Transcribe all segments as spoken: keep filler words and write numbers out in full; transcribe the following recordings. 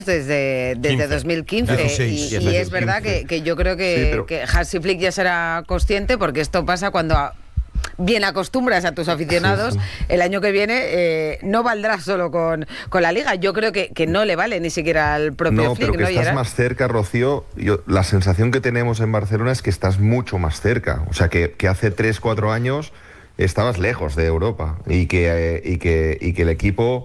desde, desde dos mil quince dieciséis, y, y es verdad que, que yo creo que, sí, pero... que Hansi Flick ya será consciente, porque esto pasa cuando a, bien acostumbras a tus aficionados. Sí, sí. El año que viene eh, no valdrá solo con, con la Liga. Yo creo que, que no le vale ni siquiera al propio no, Flick. Pero que ¿no, estás Gerard? más cerca, Rocío. Yo, la sensación que tenemos en Barcelona es que estás mucho más cerca. O sea, que, que hace tres, cuatro años estabas lejos de Europa y que, eh, y que, y que el equipo,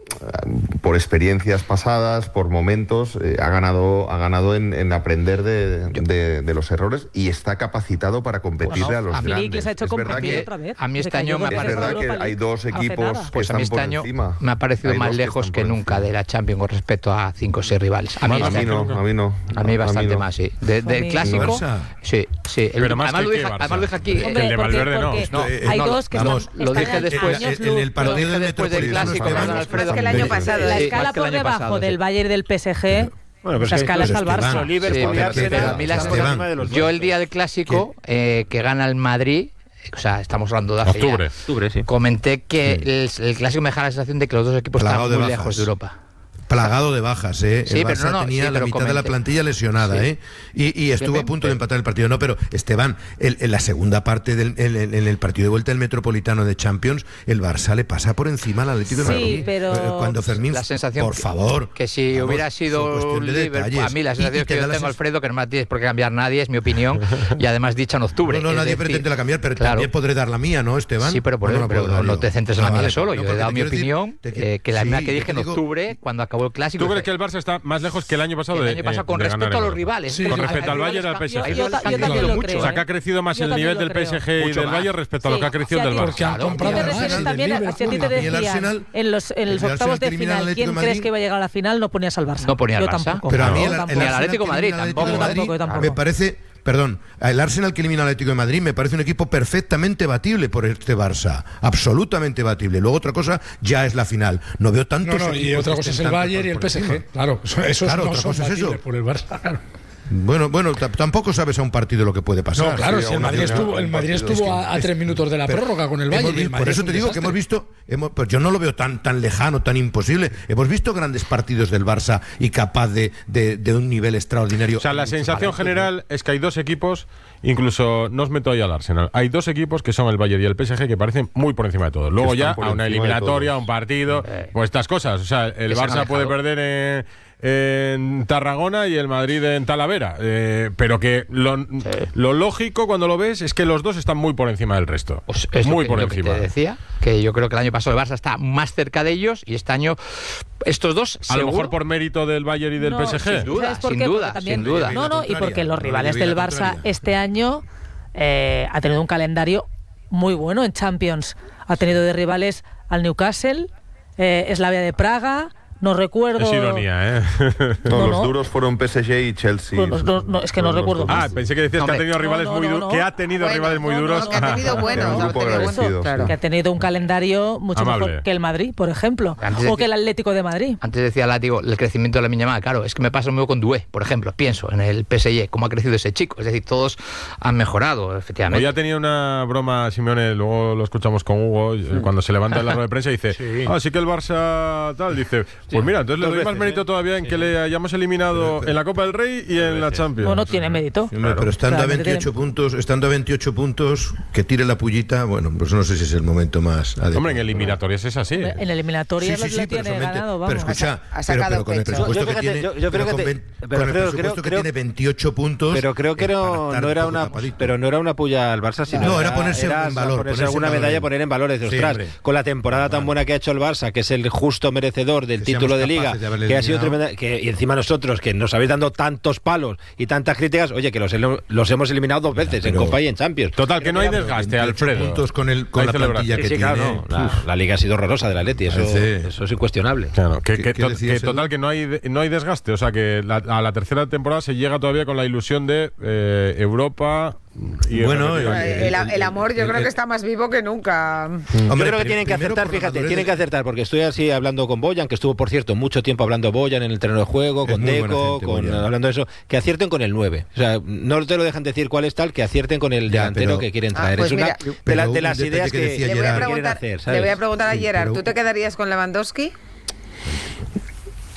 por experiencias pasadas, por momentos, eh, ha ganado, ha ganado en, en aprender de, de, de los errores y está capacitado para competirle pues no, a los a mí grandes. Les ha hecho es verdad que otra vez. A mí este año me ha parecido, es verdad que hay dos equipos que pues están a mí este por año encima. Me ha parecido hay más lejos que, que nunca de la Champions con respecto a cinco o seis rivales. A mí, a mí no, a mí no. A mí bastante a mí no. más, sí. De, del mí clásico, Barça. sí, sí. Pero más además, que lo dije, Barça. además lo dije aquí. Hombre, el de Valverde no. porque, no. Hay no, dos que vamos, están, lo dije están después. años En el partido del después del Metropolitano clásico, Esteban, Alfredo, que el año pasado. La Sí, escala por debajo pasado, del sí. Bayern del P S G. Bueno, Esa escala es al Barça. Liverpool y Arsenal, a mí las Esteban, cosas, yo el día del clásico eh, que gana el Madrid, o sea, estamos hablando de hace octubre, ya, octubre sí. comenté que sí. el, el clásico me deja la sensación de que los dos equipos Plagado están muy de lejos de Europa. Plagado de bajas, ¿eh? Sí, el Barça pero no, no, tenía sí, la mitad comenté. de la plantilla lesionada, Sí. ¿eh? Y, y estuvo Bien, a punto de bien. empatar el partido. No, pero Esteban, el, en la segunda parte del en, en, en el partido de vuelta del Metropolitano de Champions, el Barça le pasa por encima al Atlético de Sí, Madrid. pero- Eh, Cuando Fermín, La sensación por favor, que si vamos, hubiera fue sido cuestión de Liverpool, detalles. a mí la Y- y sensación te que da yo la tengo, sens- Alfredo, que no me tienes por qué cambiar nadie, es mi opinión, y además dicha en octubre. No, no, es nadie decir, pretende la cambiar, pero claro. también podré dar la mía, ¿no, Esteban? Sí, pero por ¿O eso, la pero puedo dar no yo? te centres en la Ah, mía vale, solo. no, Yo he porque dado te mi quiero decir- opinión, te quiero- eh, que la sí, misma que yo dije te en digo- octubre, cuando acabó el clásico. ¿Tú crees que el Barça está más lejos que el año pasado? El de, año pasado eh, con de respecto ganar a en los Europa? rivales. Sí, Hay con respecto al rivales Bayern y al que- P S G. hay Yo- rivales yo que han también crecido lo mucho. creo, O sea, que ha crecido más Yo el también nivel lo del creo. P S G y Mucho del más. Bayern respecto a lo Sí, que ha crecido si a del ti- Barça. Porque han Si a ti comprado te al refieres Arsenal también, del si a ti te Liverpool. Y el decían Arsenal- en los, en los el octavos Arsenal de que elimina al final, Atlético ¿quién de crees Madrid? que iba a llegar a la final? No ponías al Barça. No ponía al Yo Barça. tampoco. Pero a mí Yo el, el tampoco. Ni al Arsenal Atlético que Madrid elimina al tampoco. Atlético de Madrid Yo tampoco. me parece, perdón, el Arsenal que elimina al Atlético de Madrid me parece un equipo perfectamente batible por este Barça, absolutamente batible. Luego otra cosa ya es la final. No veo tantos No, no, y equipos otra que cosa es estén el tanto Bayern y el por P S G. encima. Claro, eso, esos Claro, no otra son cosa es batibles eso. por el Barça. Claro. Bueno, bueno, t- tampoco sabes a un partido lo que puede pasar. No, claro, sí, si el aún Madrid así, estuvo, un el Madrid partido. estuvo Es que- a, a es- tres minutos de la pero prórroga con el hemos Bayern. y vi- el Madrid por eso es te un digo que desastre. hemos visto, hemos, pues yo no lo veo tan tan lejano, tan imposible. Hemos visto grandes partidos del Barça y capaz de, de, de un nivel extraordinario. O sea, la Mucho sensación más. general es que hay dos equipos, incluso no os meto ahí al Arsenal, hay dos equipos que son el Bayern y el P S G que parecen muy por encima de todo. Luego están ya por a una encima de eliminatoria, a todos. un partido, pues estas cosas. O sea, el Que se han Barça puede alejado. perder en, en Tarragona y el Madrid en Talavera. Eh, pero que lo, lo lógico cuando lo ves es que los dos están muy por encima del resto. Pues es lo muy que, por lo que encima. te decía, que yo creo que el año pasado el Barça está más cerca de ellos y este año estos dos A lo seguro- mejor por mérito del Bayern y del No, P S G. sin duda, ¿Sabes por sin qué? duda, Porque también- sin duda. No, no, y porque los No, rivales yo vi del la Barça contraria. este año eh, ha tenido un calendario muy bueno en Champions. Ha tenido de rivales al Newcastle, eh, Slavia de Praga, no recuerdo... Es ironía, ¿eh? No, No, los no. duros fueron P S G y Chelsea. No, no, no, es que no Fueron los recuerdo. dos. Ah, pensé que decías Hombre. que ha tenido rivales No, no, muy no, duros. no. Que ha tenido Bueno, rivales muy no, no, duros. que ha tenido buenos. Era un grupo ha tenido buenos. agradecido, Claro. Que ha tenido un calendario mucho Amable. mejor que el Madrid, por ejemplo, Antes de o que que- el Atlético de Madrid. Antes decía Látigo, el crecimiento de la Miñamá, claro, es que me pasa lo mismo con Doué, por ejemplo, pienso en el P S G, cómo ha crecido ese chico, es decir, todos han mejorado, efectivamente. Hoy ha tenido una broma Simeone, luego lo escuchamos con Hugo, eh, cuando se levanta en la rueda de prensa y dice, Sí. ah, sí que el Barça tal, dice, pues mira, entonces le Dos doy más veces, mérito ¿eh? todavía en que le hayamos eliminado en la Copa del Rey y en la Champions. Bueno, tiene mérito. Hombre, pero estando a Claramente veintiocho tiene- puntos, estando a veintiocho puntos, que tire la pullita, bueno, pues no sé si es el momento más adecuado. Hombre, en eliminatorias es así. En eliminatoria Sí, lo, sí, sí, lo pero, tiene solamente- ganado, vamos. pero escucha, Ha sa- ha pero, sacado pero con el pecho. presupuesto Yo- yo que fíjate, tiene, yo- yo creo pero que con, te- vein- pero con el Alfredo, presupuesto creo- que creo- tiene veintiocho puntos, Pero creo que eh, para no, estar no un era poco una tapadito. pero no era una puya al Barça, sino No, era ponerse en valor, ponerse ponerse alguna en valor. medalla, poner en valores de Sí, ostras, hombre. con la temporada tan buena que ha hecho el Barça, que es el justo merecedor del Que título seamos de Liga, capaces de haberle que ha sido eliminado. tremenda, que y encima nosotros que nos habéis dando tantos palos y tantas críticas, oye, que los, helo- los hemos eliminado dos veces en pero- Copa y en Champions. Total, que no hay desgaste, veintiocho Alfredo. puntos con, el, con Hay la plantilla celebración. que Sí, sí, tiene. claro, no, la, Uf. la Liga ha sido horrorosa de la Leti, eso, Parece- eso es incuestionable. Claro, que, ¿Qué- que qué to- decías, que Edu? total que no hay de- no hay desgaste, o sea que la- a la tercera temporada se llega todavía con la ilusión de eh, Europa y Bueno, el- Eh, El, el amor yo creo que está más vivo que nunca. Yo Hombre, creo que prim- tienen que primero acertar, por fíjate, ganadores tienen que de- acertar, porque estoy así hablando con Boyan, que estuvo, por cierto, mucho tiempo hablando Boyan en el terreno de juego, Es con muy buena Deco, gente, con, Boyan. hablando de eso, que acierten con el nueve. O sea, no te lo dejan decir cuál es tal, que acierten con el Ya, delantero pero- que quieren Ah, traer. pues es una mira, de, pero la- de un las detalle ideas que que, decía Le voy a Gerard. quieren preguntar, hacer, le ¿sabes? voy a, preguntar a Sí, Gerard, pero- ¿tú te quedarías con Lewandowski?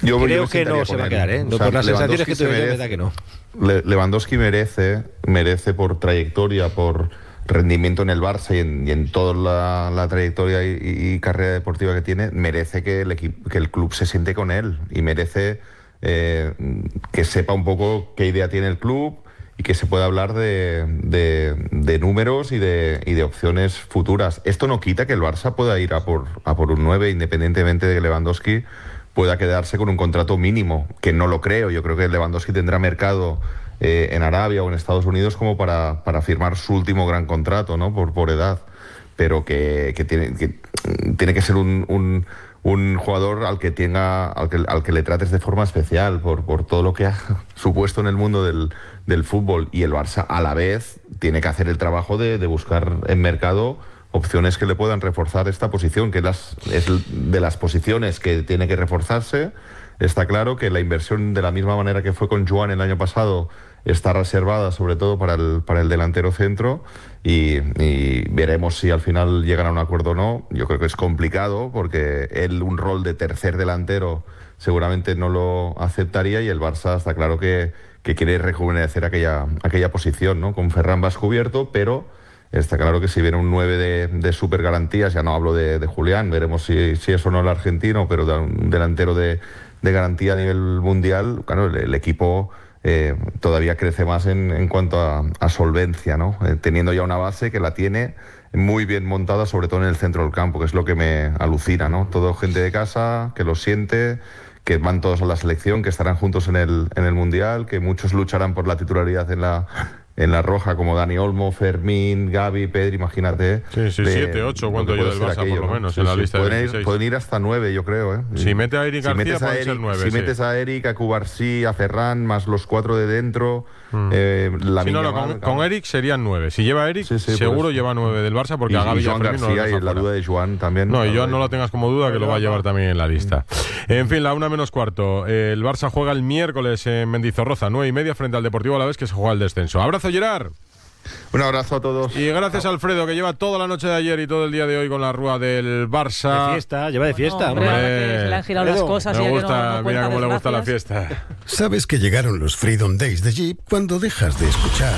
Yo, Creo yo que no se va a quedar, ¿eh? No, o sea, por las sensaciones que tuve, verdad que no. Lewandowski merece, merece por trayectoria, por rendimiento en el Barça y en, y en toda la, la trayectoria y, y carrera deportiva que tiene, merece que el, equipo, que el club se siente con él y merece eh, que sepa un poco qué idea tiene el club y que se pueda hablar de, de, de números y de, y de opciones futuras. Esto no quita que el Barça pueda ir a por, a por un nueve, independientemente de que Lewandowski pueda quedarse con un contrato mínimo, que no lo creo. Yo creo que Lewandowski tendrá mercado eh, en Arabia o en Estados Unidos como para, para firmar su último gran contrato, ¿no? Por, por edad. Pero que, que, tiene, que tiene que ser un, un, un jugador al que tenga, al que, al que le trates de forma especial por, por todo lo que ha supuesto en el mundo del, del fútbol. Y el Barça, a la vez, tiene que hacer el trabajo de, de buscar en mercado opciones que le puedan reforzar esta posición, que las, es de las posiciones que tiene que reforzarse. Está claro que la inversión, de la misma manera que fue con Joan el año pasado, está reservada sobre todo para el, para el delantero centro y, y veremos si al final llegan a un acuerdo o no. Yo creo que es complicado porque él un rol de tercer delantero seguramente no lo aceptaría y el Barça está claro que, que quiere rejuvenecer aquella, aquella posición, ¿no? Con Ferran vas cubierto, pero está claro que si viene un nueve de, de super garantías, ya no hablo de, de Julián, veremos si, si es o no el argentino, pero de un delantero de, de garantía a nivel mundial, claro, el, el equipo eh, todavía crece más en, en cuanto a, a solvencia, ¿no? Eh, teniendo ya una base que la tiene muy bien montada, sobre todo en el centro del campo, que es lo que me alucina, ¿no? Todo gente de casa, que lo siente, que van todos a la selección, que estarán juntos en el, en el Mundial, que muchos lucharán por la titularidad en la... en la roja, como Dani Olmo, Fermín, Gavi, Pedri, imagínate. Sí, sí, siete, ocho, cuánto yo del Barça, aquello, por lo menos, ¿no? En sí, la sí, lista pueden de ir, veintiséis. Pueden ir hasta nueve, yo creo, ¿eh? Si mete a Eric si García, metes a pueden Eric, ser nueve, Si sí. metes a Eric, a Cubarsí, a Ferran, más los cuatro de dentro... Mm. Eh, la sí, no, no, con, con Eric serían nueve. Si lleva a Eric, sí, sí, seguro lleva nueve del Barça, porque y, a Gavi y Joan y a Fermín García, no y la duda de Joan también. No, y Joan no la tengas como duda, que lo va a llevar también en la lista. En fin, la una menos cuarto. El Barça juega el miércoles en Mendizorroza, nueve y media, frente al Deportivo Alavés, que se juega el descenso. Abrazo, Gerard. Un abrazo a todos. Y gracias a Alfredo, que lleva toda la noche de ayer y todo el día de hoy con la rúa del Barça. De fiesta, lleva de fiesta. No, hombre, hombre. Se le han girado las cosas. Me y gusta, que no, no mira cómo le gusta la desgracias. fiesta. Sabes que llegaron los Freedom Days de Jeep cuando dejas de escuchar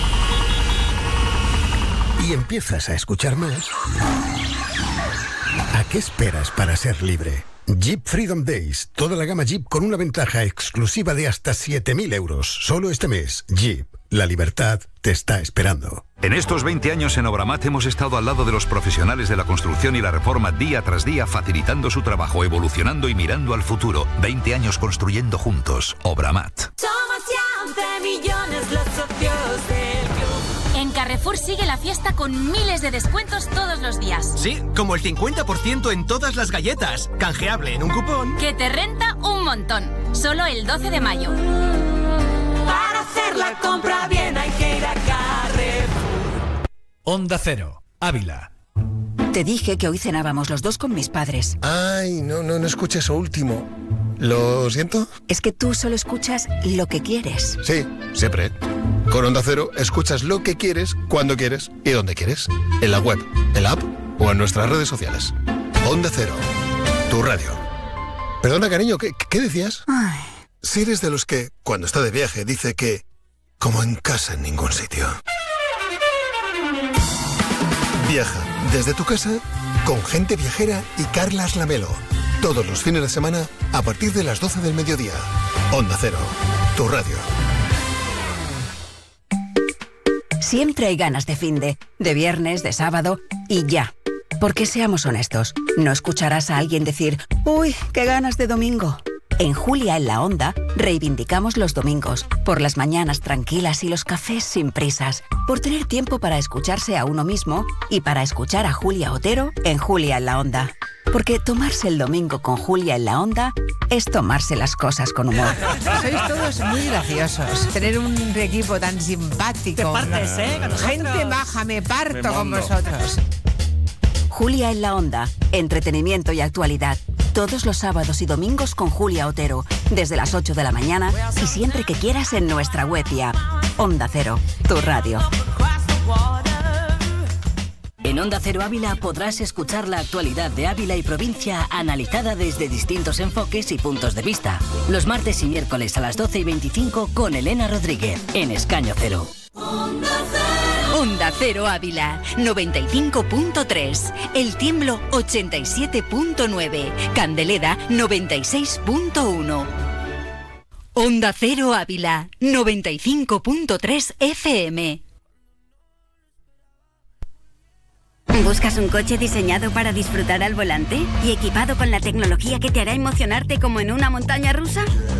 y empiezas a escuchar más. ¿A qué esperas para ser libre? Jeep Freedom Days, toda la gama Jeep con una ventaja exclusiva de hasta siete mil euros. Solo este mes, Jeep, la libertad te está esperando. En estos veinte años en Obramat hemos estado al lado de los profesionales de la construcción y la reforma día tras día, facilitando su trabajo, evolucionando y mirando al futuro. veinte años construyendo juntos. Obramat. Somos ya once millones los socios del club. En Carrefour sigue la fiesta con miles de descuentos todos los días. Sí, como el cincuenta por ciento en todas las galletas. Canjeable en un cupón. Que te renta un montón. Solo el doce de mayo. Para hacer la compra bien hay que ir a Carrefour. Onda Cero, Ávila. Te dije que hoy cenábamos los dos con mis padres. Ay, no, no, no escuché eso último. ¿Lo siento? Es que tú solo escuchas lo que quieres. Sí, siempre. Con Onda Cero escuchas lo que quieres, cuando quieres y donde quieres. En la web, en la app o en nuestras redes sociales. Onda Cero, tu radio. Perdona, cariño, ¿qué, qué decías? Ay. Si eres de los que, cuando está de viaje, dice que como en casa en ningún sitio. Viaja desde tu casa con Gente Viajera y Carlas Lamelo. Todos los fines de semana a partir de las doce del mediodía. Onda Cero, tu radio. Siempre hay ganas de finde, de viernes, de sábado y ya. Porque seamos honestos, no escucharás a alguien decir «Uy, qué ganas de domingo». En Julia en la Onda reivindicamos los domingos, por las mañanas tranquilas y los cafés sin prisas, por tener tiempo para escucharse a uno mismo y para escuchar a Julia Otero en Julia en la Onda. Porque tomarse el domingo con Julia en la Onda es tomarse las cosas con humor. Sois todos muy graciosos. Tener un equipo tan simpático. Te partes, ¿eh? Gente maja, me parto con vosotros. Julia en la Onda, entretenimiento y actualidad. Todos los sábados y domingos con Julia Otero, desde las ocho de la mañana y siempre que quieras en nuestra web y app. Onda Cero, tu radio. En En Onda Cero Ávila podrás escuchar la actualidad de Ávila y provincia analizada desde distintos enfoques y puntos de vista. Los martes y miércoles a las doce y veinticinco con Elena Rodríguez, en Escaño Cero. Onda Cero, Onda Cero Ávila, noventa y cinco punto tres. El Tiemblo, ochenta y siete punto nueve. Candeleda, noventa y seis punto uno. Onda Cero Ávila, noventa y cinco punto tres F M. ¿Buscas un coche diseñado para disfrutar al volante y equipado con la tecnología que te hará emocionarte como en una montaña rusa?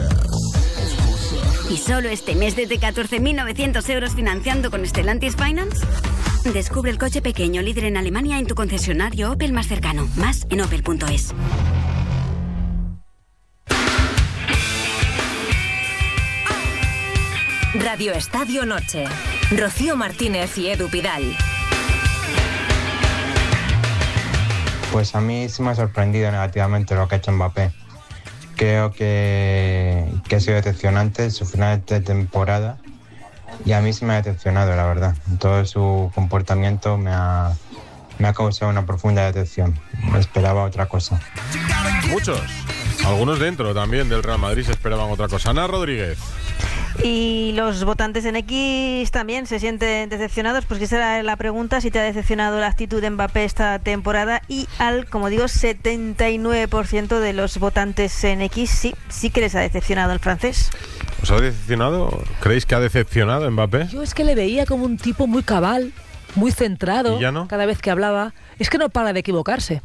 ¿Y solo este mes desde catorce mil novecientos euros financiando con Stellantis Finance? Descubre el coche pequeño líder en Alemania en tu concesionario Opel más cercano. Más en opel punto es. Radio Estadio Noche. Rocío Martínez y Edu Pidal. Pues a mí sí me ha sorprendido negativamente lo que ha hecho Mbappé. Creo que, que ha sido decepcionante su final de temporada y a mí sí me ha decepcionado, la verdad. Todo su comportamiento me ha, me ha causado una profunda decepción. Me esperaba otra cosa. Muchos, algunos dentro también del Real Madrid se esperaban otra cosa. Ana Rodríguez. Y los votantes en X también se sienten decepcionados, pues esa era la pregunta, si te ha decepcionado la actitud de Mbappé esta temporada, y al, como digo, setenta y nueve por ciento de los votantes en X sí, sí que les ha decepcionado el francés. ¿Os ha decepcionado? ¿Creéis que ha decepcionado Mbappé? Yo es que le veía como un tipo muy cabal, muy centrado. ¿Y ya no? Cada vez que hablaba. Es que no para de equivocarse.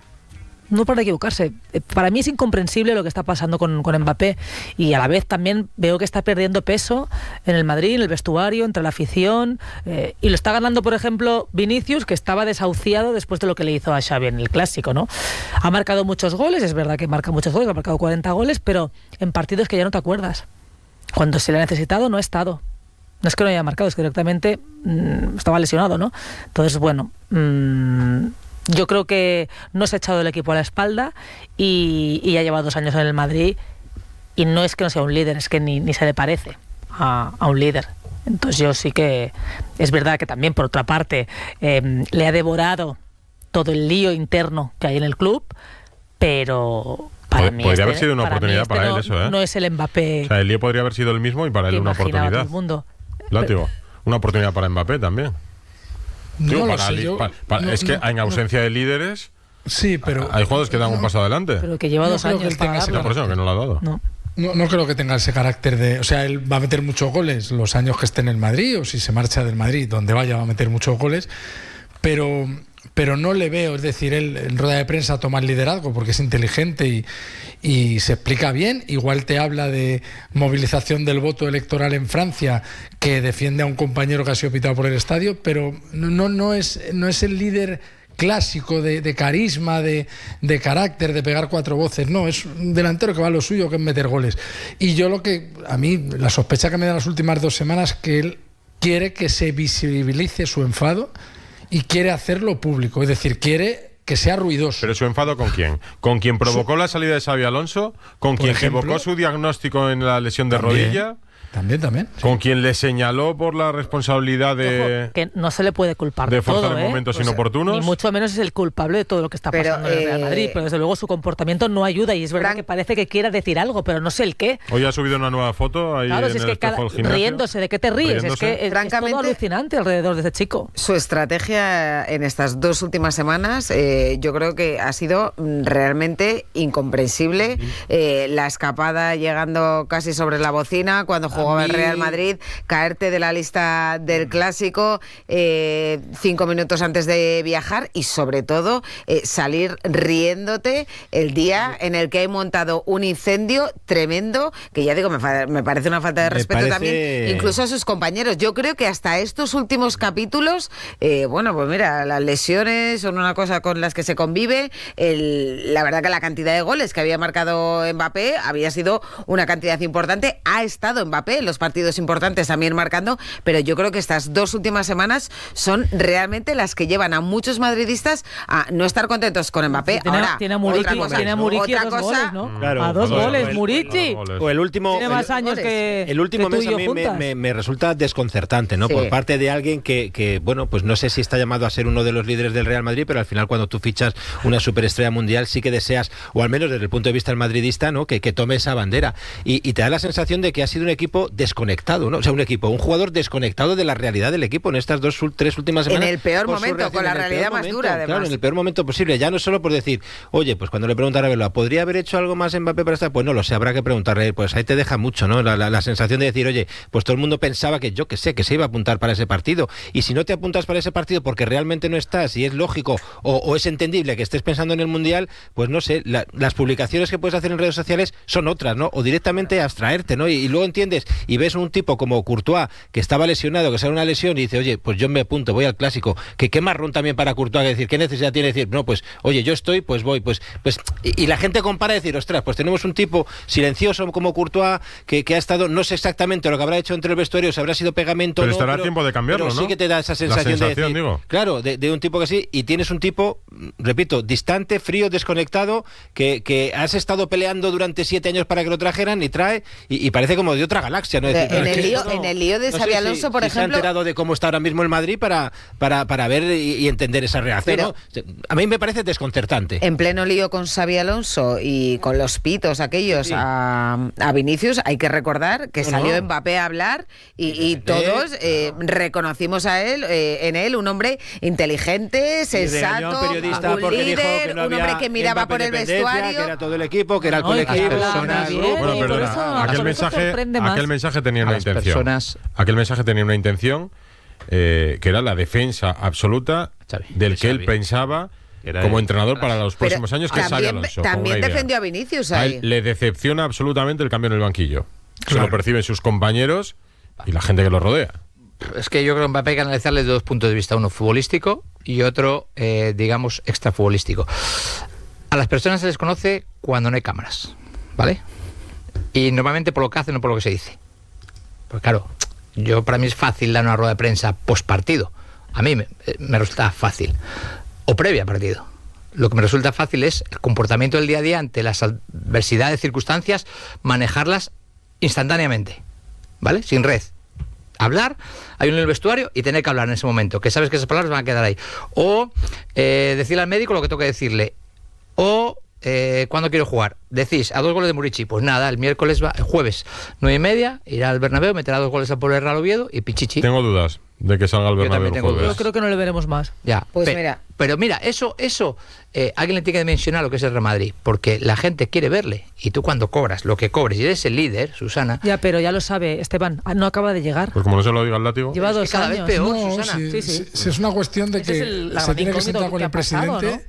No para de equivocarse. Para mí es incomprensible lo que está pasando con, con Mbappé, y a la vez también veo que está perdiendo peso en el Madrid, en el vestuario, entre la afición, eh, y lo está ganando, por ejemplo, Vinicius, que estaba desahuciado después de lo que le hizo a Xavi en el Clásico, ¿no? Ha marcado muchos goles, es verdad que marca muchos goles, ha marcado cuarenta goles, pero en partidos que ya no te acuerdas. Cuando se le ha necesitado no ha estado. No es que no haya marcado, es que directamente mmm, estaba lesionado, ¿no? Entonces, bueno... Mmm, yo creo que no se ha echado el equipo a la espalda y, y ya lleva dos años en el Madrid, y no es que no sea un líder, es que ni, ni se le parece a, a un líder. Entonces yo sí que... Es verdad que también, por otra parte, eh, le ha devorado todo el lío interno que hay en el club, pero... Para mí podría este, haber sido una para oportunidad este para no, él eso, ¿eh? No es el Mbappé... O sea, el lío podría haber sido el mismo y para él una oportunidad. Todo el mundo. Látigo, una oportunidad para Mbappé también. Digo, no para lo sé, yo, para, para, no, es que no, en ausencia no. de líderes, sí, pero hay jugadores que dan no, un paso adelante. Pero que lleva no dos años que él para tenga ese darlo. Por eso que no lo ha dado. No. No, no creo que tenga ese carácter de... O sea, él va a meter muchos goles los años que esté en el Madrid, o si se marcha del Madrid, donde vaya va a meter muchos goles, pero... pero no le veo, es decir, él en rueda de prensa toma el liderazgo porque es inteligente y, y se explica bien. Igual te habla de movilización del voto electoral en Francia, que defiende a un compañero que ha sido pitado por el estadio, pero no, no, es, no es el líder clásico de, de carisma, de, de carácter, de pegar cuatro voces. No, es un delantero que va a lo suyo, que es meter goles. Y yo lo que, a mí, la sospecha que me da las últimas dos semanas, que él quiere que se visibilice su enfado y quiere hacerlo público, es decir, quiere que sea ruidoso. ¿Pero su enfado con quién? ¿Con quien provocó su... la salida de Xabi Alonso? ¿Con quien ejemplo, equivocó su diagnóstico en la lesión de también, rodilla? También, también. Sí. ¿Con quien le señaló por la responsabilidad de... Ojo, que no se le puede culpar de forzar todo, en ¿eh? momentos Pues, inoportunos. Ni mucho menos es el culpable de todo lo que está pero, pasando en el Real Madrid, eh, pero desde luego su comportamiento no ayuda, y es verdad Frank... que parece que quiera decir algo, pero no sé el qué. Hoy ha subido una nueva foto ahí claro, en si es el que cada... espejo del gimnasio. riéndose, ¿de qué te ríes? Riéndose. Es que es, Francamente, es todo alucinante alrededor de ese chico. Su estrategia en estas dos últimas semanas eh, yo creo que ha sido realmente incomprensible. Eh, la escapada llegando casi sobre la bocina cuando jugaba el Real Madrid, caerte de la lista del Clásico eh, cinco minutos antes de viajar, y sobre todo eh, salir riéndote el día en el que hay montado un incendio tremendo, que ya digo, me, fa- me parece una falta de Me respeto parece... también, incluso a sus compañeros. Yo creo que hasta estos últimos capítulos, eh, bueno, pues mira, las lesiones son una cosa con las que se convive. El, la verdad que la cantidad de goles que había marcado Mbappé había sido una cantidad importante. Ha estado Mbappé Mbappé, los partidos importantes también marcando, pero yo creo que estas dos últimas semanas son realmente las que llevan a muchos madridistas a no estar contentos con Mbappé. Tiene, Ahora, tiene a Muriqui, otra cosa, tiene a Muriqui otra a dos cosa, goles, ¿no? Claro, a dos o goles, el, Muriqui. O el último, tiene más años que el último que mes a mí me, me, me resulta desconcertante, ¿no? Sí. Por parte de alguien que, que, bueno, pues no sé si está llamado a ser uno de los líderes del Real Madrid, pero al final cuando tú fichas una superestrella mundial sí que deseas, o al menos desde el punto de vista del madridista, ¿no? Que, que tome esa bandera. Y, y te da la sensación de que ha sido un equipo desconectado, ¿no? O sea, un equipo, un jugador desconectado de la realidad del equipo en estas dos, tres últimas semanas. En el peor por su momento, con la reacción, en el realidad peor más momento, dura, además. Claro, en el peor momento posible. Ya no solo por decir, oye, pues cuando le preguntan a Vela, ¿podría haber hecho algo más Mbappé para estar? Pues no lo sé, habrá que preguntarle. Pues ahí te deja mucho, ¿no? La, la, la sensación de decir, oye, pues todo el mundo pensaba que yo que sé, que se iba a apuntar para ese partido. Y si no te apuntas para ese partido porque realmente no estás y es lógico o, o es entendible que estés pensando en el Mundial, pues no sé, la, las publicaciones que puedes hacer en redes sociales son otras, ¿no? O directamente abstraerte, ¿no? Y, y luego entiendes y ves un tipo como Courtois que estaba lesionado, que sale una lesión y dice, oye, pues yo me apunto, voy al Clásico. Que qué marrón también para Courtois, que decir, ¿qué necesidad tiene decir? No, pues, oye, yo estoy, pues voy, pues, pues, y, y la gente compara y decir, ostras, pues tenemos un tipo silencioso como Courtois que, que ha estado, no sé exactamente lo que habrá hecho entre el vestuario, si habrá sido pegamento pero o no, estará pero, tiempo de cambiarlo, pero ¿no? sí que te da esa sensación, la sensación de decir, digo. claro, de, de un tipo que sí, y tienes un tipo, repito, distante, frío, desconectado, que, que has estado peleando durante siete años para que lo trajeran y trae, y, y parece como de otra galaxia, ¿no? Es decir, en, es el que lío, esto no- en el lío de no sé Xabi si- Alonso, por si se ha ejemplo, enterado de cómo está ahora mismo el Madrid para, para, para ver y, y entender esa reacción, Pero- ¿no? A mí me parece desconcertante. en pleno lío con Xabi Alonso y con los pitos aquellos Sí. a, a Vinicius, hay que recordar que No, salió no. Mbappé a hablar y, y todos eh, reconocimos a él, eh, en él, un hombre inteligente, Y regañó sensato, a un periodista un porque dijo líder, que no un había hombre que miraba Mbappé por el dependencia, vestuario. que era todo el equipo, que era el No, y las colectivo. personas- que era el bien, grupo. Bueno, y por perdona, eso- aquel por eso mensaje, sorprende más. aquel mensaje tenía A una las intención. personas- Aquel mensaje tenía una intención eh, que era la defensa absoluta Xavi, del de que él Xavi. pensaba Era como él. entrenador para los Pero próximos años, que es Xabi también, Alonso. con también una idea. defendió a Vinicius A ahí. él le decepciona absolutamente el cambio en el banquillo. Eso Claro. lo perciben sus compañeros y la gente que lo rodea. Es que yo creo que Mbappé hay que analizarle de dos puntos de vista, uno futbolístico y otro, eh, digamos, extrafutbolístico. A las personas se les conoce cuando no hay cámaras, ¿vale? Y normalmente por lo que hacen, no por lo que se dice. Pues claro, yo para mí es fácil dar una rueda de prensa post partido. A mí me, me resulta fácil. O previa a partido. Lo que me resulta fácil es el comportamiento del día a día ante las adversidades, circunstancias, manejarlas instantáneamente, ¿vale? Sin red. Hablar, hay uno en el vestuario y tener que hablar en ese momento, que sabes que esas palabras van a quedar ahí. O eh, decirle al médico lo que tengo que decirle. O eh, ¿cuándo quiero jugar? Decís, a dos goles de Muriqui. Pues nada, el miércoles, va, el jueves, nueve y media, irá al Bernabéu, meterá dos goles a por el Real Oviedo y pichichi. Tengo dudas de que salga el Yo Bernabéu también el tengo jueves. dudas. Yo creo que no le veremos más. Ya, Pues pe- mira. Pero mira, eso, eso, eh, alguien le tiene que mencionar lo que es el Real Madrid, porque la gente quiere verle. Y tú cuando cobras lo que cobres y eres el líder, Susana. Ya, pero ya lo sabe, Esteban, ah, no acaba de llegar. Pues como no se lo diga el látigo. Lleva es que dos cada vez años. peor, No, Susana. si, Sí, sí. si- si es una cuestión de Ese que es el- la se gran tiene que incógnito sentar con que el ha pasado, presidente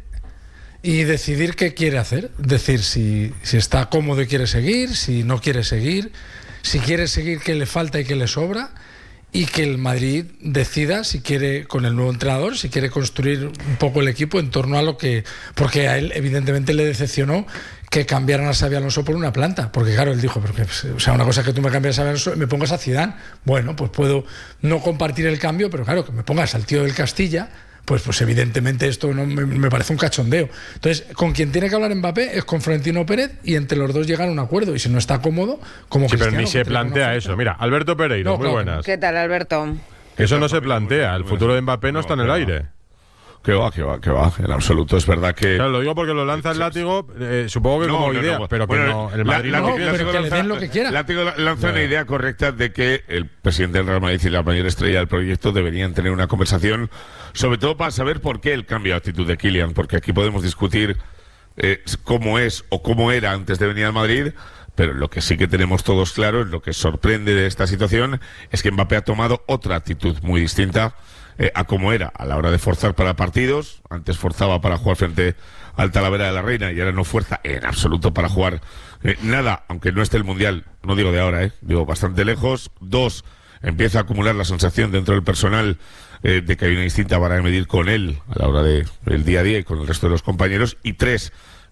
y decidir qué quiere hacer. Decir si, si está cómodo y quiere seguir, si no quiere seguir, si quiere seguir qué le falta y qué le sobra, y que el Madrid decida si quiere, con el nuevo entrenador, si quiere construir un poco el equipo en torno a lo que... Porque a él evidentemente le decepcionó que cambiaran a Xabi Alonso por una planta, porque claro, él dijo, pero que, o sea, una cosa es que tú me cambias a Xabi Alonso y me pongas a Zidane, bueno, pues puedo no compartir el cambio, pero claro, que me pongas al tío del Castilla, pues, pues evidentemente esto no me, me parece un cachondeo. Entonces, con quien tiene que hablar Mbappé es con Florentino Pérez y entre los dos llegan a un acuerdo, y si no está cómodo, como Sí, pero Cristiano, ni que se tiene una plantea oferta. eso. Mira, Alberto Pereiro, No, muy claro que buenas. ¿Qué tal, Alberto? Eso no se plantea. El futuro de Mbappé no está en el aire. Que va, que va, que va. En absoluto, es verdad que... Claro, lo digo porque lo lanza el látigo, eh, supongo que No, como no, idea, no. pero que Bueno, no, el la- Madrid la- no. la- pero que le den lo que quiera. Látigo lanza una Bueno. idea correcta de que el presidente del Real Madrid y la mayor estrella del proyecto deberían tener una conversación, sobre todo para saber por qué el cambio de actitud de Kylian, porque aquí podemos discutir eh, cómo es o cómo era antes de venir al Madrid, pero lo que sí que tenemos todos claro, lo que sorprende de esta situación, es que Mbappé ha tomado otra actitud muy distinta eh, a cómo era a la hora de forzar para partidos. Antes forzaba para jugar frente al Talavera de la Reina y ahora no fuerza en absoluto para jugar eh, nada, aunque no esté el Mundial, no digo de ahora, eh, digo bastante lejos. Dos, empieza a acumular la sensación dentro del personal eh, de que hay una distinta vara de medir con él a la hora de, del día a día y con el resto de los compañeros. Y tres,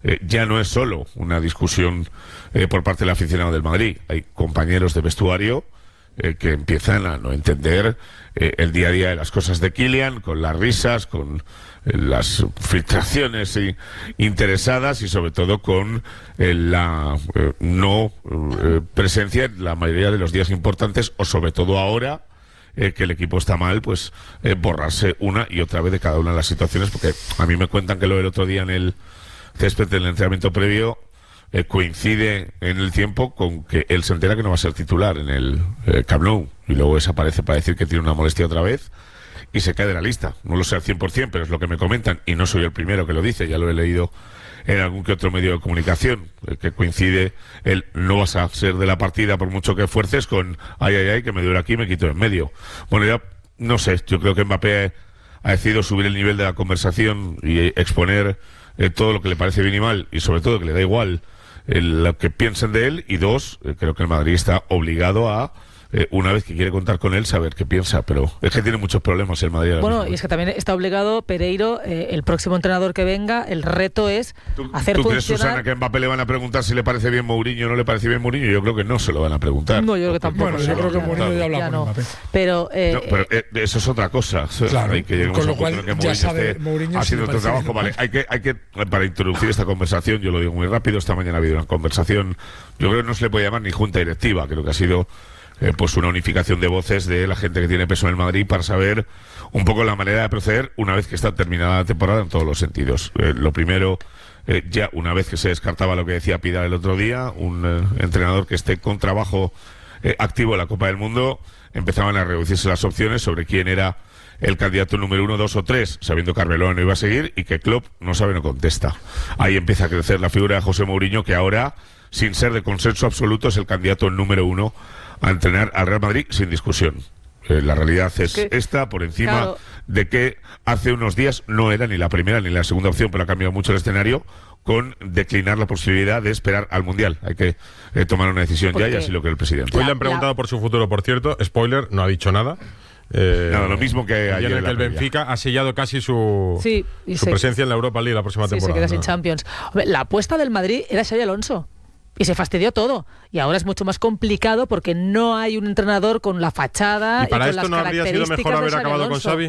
eh, ya no es solo una discusión eh, por parte del aficionado del Madrid. Hay compañeros de vestuario eh, que empiezan a no entender eh, el día a día de las cosas de Kylian, con las risas, con eh, las filtraciones y, interesadas y sobre todo con eh, la eh, no eh, presencia en la mayoría de los días importantes, o sobre todo ahora Eh, que el equipo está mal, pues eh, borrarse una y otra vez de cada una de las situaciones, porque a mí me cuentan que lo del otro día en el césped del entrenamiento previo eh, coincide en el tiempo con que él se entera que no va a ser titular en el eh, Camp Nou, y luego desaparece para decir que tiene una molestia otra vez y se cae de la lista. No lo sé al cien por cien, pero es lo que me comentan, y no soy el primero que lo dice, ya lo he leído en algún que otro medio de comunicación, eh, que coincide el no vas a ser de la partida por mucho que esfuerces con ay, ay, ay, que me duele aquí, me quito en medio. Bueno, ya no sé, yo creo que Mbappé ha decidido subir el nivel de la conversación y exponer eh, todo lo que le parece bien y mal, y sobre todo que le da igual eh, lo que piensen de él, y dos, eh, creo que el Madrid está obligado a Eh, una vez que quiere contar con él, saber qué piensa, pero es que tiene muchos problemas el Madrid. Bueno, mismo. Y es que también está obligado Pereiro, eh, el próximo entrenador que venga, el reto es ¿Tú, hacer ¿tú funcionar... crees, Susana, que a Mbappé le van a preguntar si le parece bien Mourinho o no le parece bien Mourinho? Yo creo que no se lo van a preguntar. No, yo creo que tampoco. Bueno, yo creo que Mourinho ya habla ya con no. Mbappé. Pero, eh, no, pero eh, eso es otra cosa. Claro, hay que con lo cual que ya sabe Mourinho haciendo si otro trabajo. Vale, hay que, hay que, para introducir esta conversación, yo lo digo muy rápido, esta mañana ha habido una conversación, yo creo que no se le puede llamar ni junta directiva, creo que ha sido Eh, pues una unificación de voces de la gente que tiene peso en el Madrid para saber un poco la manera de proceder una vez que está terminada la temporada en todos los sentidos. Eh, lo primero, eh, ya una vez que se descartaba lo que decía Pidal el otro día, un eh, entrenador que esté con trabajo eh, activo en la Copa del Mundo, empezaban a reducirse las opciones sobre quién era el candidato número uno, dos o tres, sabiendo que Arbeloa no iba a seguir y que Klopp no sabe, no contesta. Ahí empieza a crecer la figura de José Mourinho, que ahora, sin ser de consenso absoluto, es el candidato número uno a entrenar al Real Madrid sin discusión. Eh, la realidad es que, esta, por encima claro, de que hace unos días no era ni la primera ni la segunda opción, pero ha cambiado mucho el escenario con declinar la posibilidad de esperar al Mundial. Hay que eh, tomar una decisión ya, y así lo que el presidente. Hoy le han preguntado la... por su futuro, por cierto. Spoiler, no ha dicho nada. Eh, nada, lo mismo que ayer. En el que el Benfica ha sellado casi su, sí, y su se, presencia en la Europa League la próxima sí, temporada. Se queda sin Champions. Hombre, la apuesta del Madrid era Xabi Alonso. Y se fastidió todo. Y ahora es mucho más complicado porque no hay un entrenador con la fachada. ¿Y para y con esto las no habría sido mejor haber acabado Alonso. con Xavi?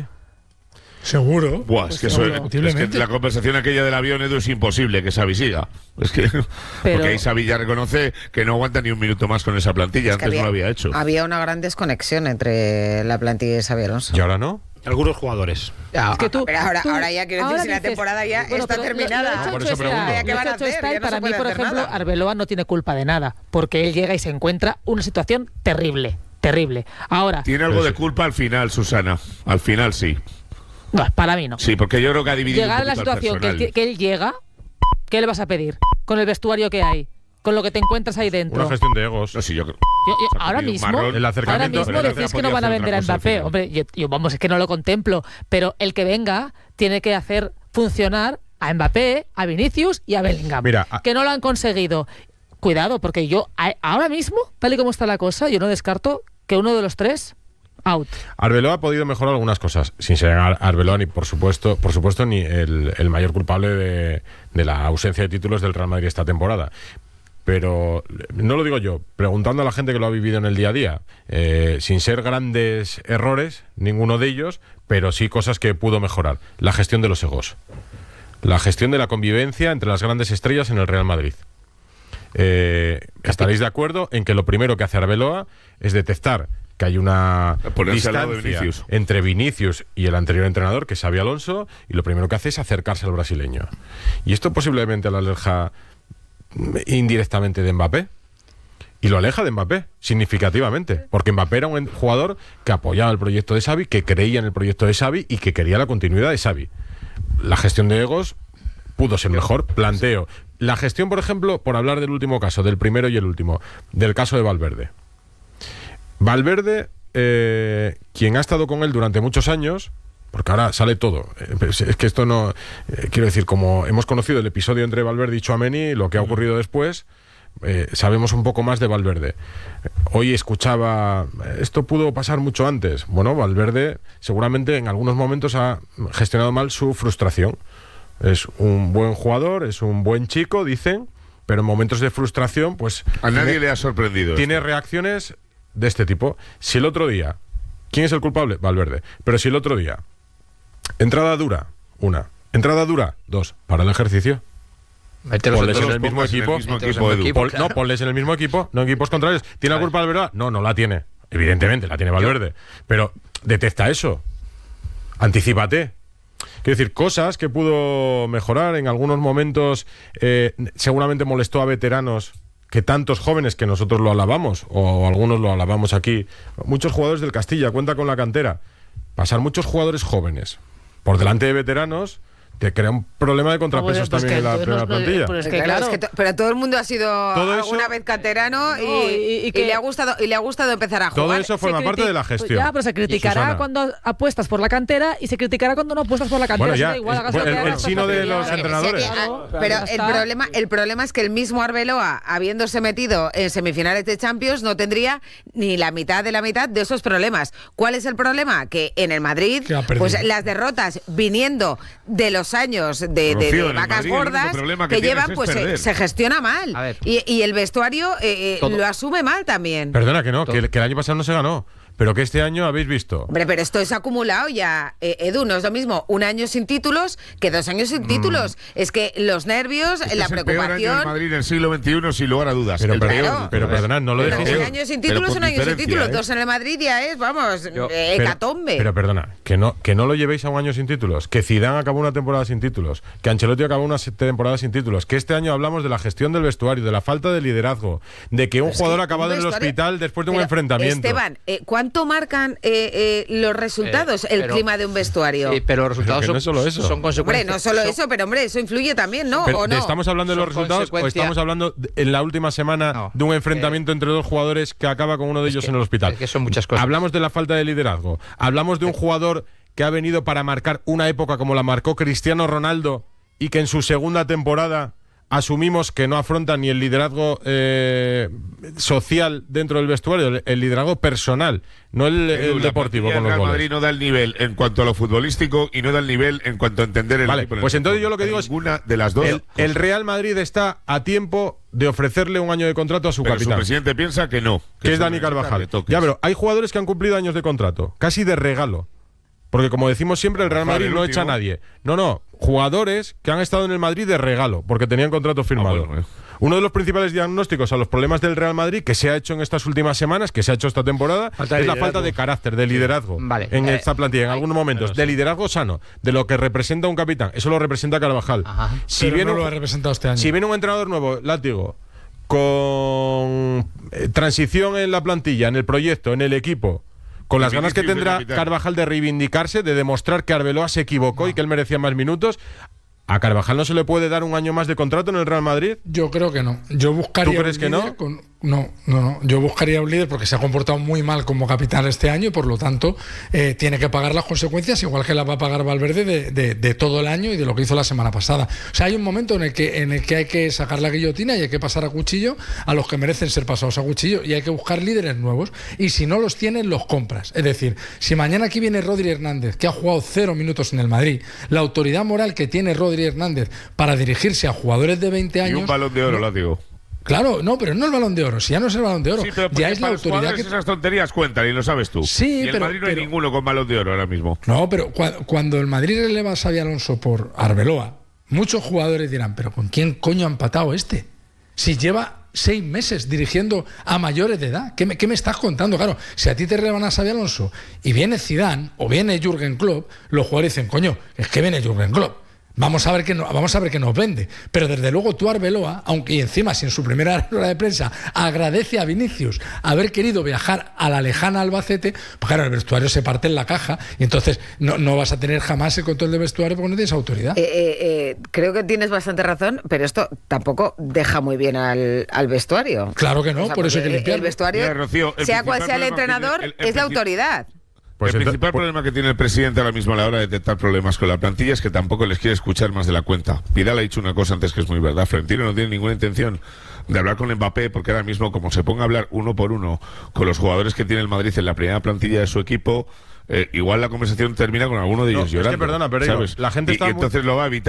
Seguro. Buah, es, que eso, es que la conversación aquella del avión, Edu, es imposible que Xavi siga. Es que, Pero, porque ahí Xavi ya reconoce que no aguanta ni un minuto más con esa plantilla. Antes había, no lo había hecho. Había una gran desconexión entre la plantilla y Xabi Alonso. ¿Y ahora no? Algunos jugadores. Ah, es que tú, pero ahora, tú, ahora ya quiero decir, si la temporada ya bueno, está terminada. Lo, lo por eso está, ¿Qué van a hacer? Está, ya no para mí, por ejemplo, nada. Arbeloa no tiene culpa de nada, porque él llega y se encuentra una situación terrible, terrible. Ahora tiene algo de culpa al final, Susana. Al final sí. No, para mí no. Sí, porque yo creo que ha dividido llegar un a la situación que él, que él llega, ¿qué le vas a pedir? Con el vestuario que hay, con lo que te encuentras ahí dentro. Una gestión de egos. No, sí, yo creo. Yo, yo, ahora mismo, marrón, el ahora mismo decís que no van a vender a Mbappé. Hombre, yo, yo vamos, es que no lo contemplo. Pero el que venga tiene que hacer funcionar a Mbappé, a Vinicius y a Bellingham. Mira, a... que no lo han conseguido. Cuidado, porque yo a, ahora mismo, tal y como está la cosa, yo no descarto que uno de los tres out. Arbeloa ha podido mejorar algunas cosas, sin ser Arbeloa ni por supuesto, por supuesto ni el, el mayor culpable de, de la ausencia de títulos del Real Madrid esta temporada. Pero no lo digo yo, preguntando a la gente que lo ha vivido en el día a día, eh, sin ser grandes errores, ninguno de ellos, pero sí cosas que pudo mejorar. La gestión de los egos, la gestión de la convivencia entre las grandes estrellas en el Real Madrid. Eh, estaréis de acuerdo en que lo primero que hace Arbeloa es detectar que hay una distancia Vinicius. entre Vinicius y el anterior entrenador, que es Xabi Alonso, y lo primero que hace es acercarse al brasileño. Y esto posiblemente lo aleja indirectamente de Mbappé. Y lo aleja de Mbappé, significativamente. Porque Mbappé era un jugador que apoyaba el proyecto de Xavi, que creía en el proyecto de Xavi y que quería la continuidad de Xavi. La gestión de egos pudo ser mejor, planteo. La gestión, por ejemplo, por hablar del último caso, del primero y el último, del caso de Valverde. Valverde, eh, quien ha estado con él durante muchos años, porque ahora sale todo, es que esto no, eh, quiero decir, como hemos conocido el episodio entre Valverde y Tchouaméni, lo que ha ocurrido después, eh, sabemos un poco más de Valverde. Hoy escuchaba, esto pudo pasar mucho antes. Bueno, Valverde seguramente en algunos momentos ha gestionado mal su frustración, Es un buen jugador, es un buen chico, dicen, pero en momentos de frustración, pues... A nadie tiene, le ha sorprendido. Tiene esto. reacciones de este tipo. Si el otro día... ¿Quién es el culpable? Valverde. Pero si el otro día... Entrada dura, una. Entrada dura, dos. Para el ejercicio. Ponles en el mismo equipo. En el mismo equipo, Edu. Pon, no, ponles en el mismo equipo, no en equipos contrarios. ¿Tiene la culpa Valverde? No, no la tiene. Evidentemente, la tiene Valverde. Pero detecta eso. Anticípate. Quiero decir, cosas que pudo mejorar en algunos momentos. Eh, seguramente molestó a veteranos, que tantos jóvenes, que nosotros lo alabamos, o algunos lo alabamos aquí. Muchos jugadores del Castilla, cuenta con la cantera. Pasar muchos jugadores jóvenes por delante de veteranos te crea un problema de contrapesos pues también en la primera no, plantilla. Pero, es que, claro, claro. es que to, pero todo el mundo ha sido alguna eso, vez canterano y, no, y, y, que, y le ha gustado y le ha gustado empezar a jugar. Todo eso forma parte de la gestión. Ya, pero se criticará cuando apuestas por la cantera y se criticará cuando no apuestas por la cantera. Bueno, ya, da igual, es, bueno, el, el chino de los entrenadores. Sí, claro, pero el problema, el problema es que el mismo Arbeloa, habiéndose metido en semifinales de Champions, no tendría ni la mitad de la mitad de esos problemas. ¿Cuál es el problema? Que en el Madrid, pues las derrotas viniendo de los años de De, de, de vacas Madrid, gordas que, que llevan, pues se, se gestiona mal. Y, y el vestuario eh, lo asume mal también. Perdona, que no, que, que el año pasado no se ganó. Pero que este año habéis visto. Hombre, pero esto es acumulado ya, eh, Edu, no es lo mismo un año sin títulos que dos años sin mm. títulos. Es que los nervios, este la es preocupación... El peor año del Madrid del siglo veintiuno, sin lugar a dudas. Pero, el pero, peor. pero perdonad, no lo dejéis. Un año sin títulos, un año sin títulos. ¿eh? Dos en el Madrid ya es, vamos, Yo, eh, hecatombe. Pero, pero perdona, que no, que no lo llevéis a un año sin títulos. Que Zidane acabó una temporada sin títulos. Que Ancelotti acabó una temporada sin títulos. Que este año hablamos de la gestión del vestuario, de la falta de liderazgo, de que un es jugador que ha acabado en el hospital después de un enfrentamiento. Esteban, eh, ¿cuánto marcan Eh, eh, los resultados, eh, el pero, clima de un vestuario? Sí, pero los resultados pero no son, solo eso. son consecuencias. Hombre, no solo son, eso, pero hombre, eso influye también, ¿no? Pero, ¿O no? ¿Estamos hablando de los son resultados o estamos hablando de, en la última semana no, de un enfrentamiento eh, entre dos jugadores que acaba con uno de ellos que, en el hospital? Es que son muchas cosas. Hablamos de la falta de liderazgo. Hablamos de un jugador que ha venido para marcar una época como la marcó Cristiano Ronaldo y que en su segunda temporada asumimos que no afronta ni el liderazgo eh, social dentro del vestuario, el liderazgo personal, no el, el deportivo con los Real goles. Madrid no da el nivel en cuanto a lo futbolístico y no da el nivel en cuanto a entender el vale, equipo. Pues entonces yo lo que digo es ninguna de las dos. El, el Real Madrid está a tiempo de ofrecerle un año de contrato a su pero capitán. Su presidente piensa que no. Que, que es Dani Carvajal. Ya, pero hay jugadores que han cumplido años de contrato, casi de regalo. Porque como decimos siempre, el Real Madrid no echa a nadie. No, no, jugadores que han estado en el Madrid de regalo, porque tenían contrato firmado. Ah, bueno, eh. Uno de los principales diagnósticos a los problemas del Real Madrid que se ha hecho en estas últimas semanas, que se ha hecho esta temporada, falta es la falta de carácter, de liderazgo vale. en eh, esta plantilla, en algunos momentos. De liderazgo sano, de lo que representa un capitán. Eso lo representa Carvajal. Ajá. Si viene no lo ha representado este año. Si viene un entrenador nuevo, Látigo, con eh, transición en la plantilla, en el proyecto, en el equipo, con las ganas que tendrá Carvajal de reivindicarse, de demostrar que Arbeloa se equivocó no. y que él merecía más minutos, ¿a Carvajal no se le puede dar un año más de contrato en el Real Madrid? Yo creo que no. Yo buscaría ¿Tú crees que no? Con, no, no, no. Yo buscaría un líder porque se ha comportado muy mal como capitán este año y por lo tanto eh, tiene que pagar las consecuencias, igual que las va a pagar Valverde de, de, de todo el año y de lo que hizo la semana pasada. O sea, hay un momento en el que en el que hay que sacar la guillotina y hay que pasar a cuchillo a los que merecen ser pasados a cuchillo y hay que buscar líderes nuevos y si no los tienes, los compras. Es decir, si mañana aquí viene Rodri Hernández, que ha jugado cero minutos en el Madrid, la autoridad moral que tiene Rodri Hernández para dirigirse a jugadores de veinte años... Y un balón de oro, no, lo digo. Claro, no, pero no el balón de oro. Si ya no es el balón de oro, sí, pero ya es la para autoridad los que esas tonterías cuentan y lo sabes tú. Sí, y en pero, Madrid no pero, hay ninguno con balón de oro ahora mismo. No, pero cu- cuando el Madrid releva a Xabi Alonso por Arbeloa, muchos jugadores dirán, pero ¿con quién coño ha empatado este? Si lleva seis meses dirigiendo a mayores de edad. ¿Qué me, qué me estás contando? Claro, si a ti te relevan a Xabi Alonso y viene Zidane o viene Jürgen Klopp, los jugadores dicen, coño, es que viene Jürgen Klopp. Vamos a ver qué no, vamos a ver qué nos vende. Pero desde luego tú, Arbeloa, aunque y encima si en su primera rueda de prensa agradece a Vinicius haber querido viajar a la lejana Albacete, pues claro, el vestuario se parte en la caja y entonces no, no vas a tener jamás el control del vestuario porque no tienes autoridad. Eh, eh, eh, creo que tienes bastante razón, pero esto tampoco deja muy bien al, al vestuario. Claro que no, o sea, por eso hay que limpiarlo. El vestuario, Mira, Rocío, el sea cual sea el entrenador, el, el, el, es la autoridad. Pues el principal pues, problema que tiene el presidente ahora mismo a la hora de detectar problemas con la plantilla es que tampoco les quiere escuchar más de la cuenta. Vidal ha dicho una cosa antes que es muy verdad. Florentino no tiene ninguna intención de hablar con Mbappé porque ahora mismo, como se ponga a hablar uno por uno con los jugadores que tiene el Madrid en la primera plantilla de su equipo, eh, igual la conversación termina con alguno de ellos no, llorando. Es que perdona, pero ¿sabes? La gente y, está y entonces muy... lo va a evitar.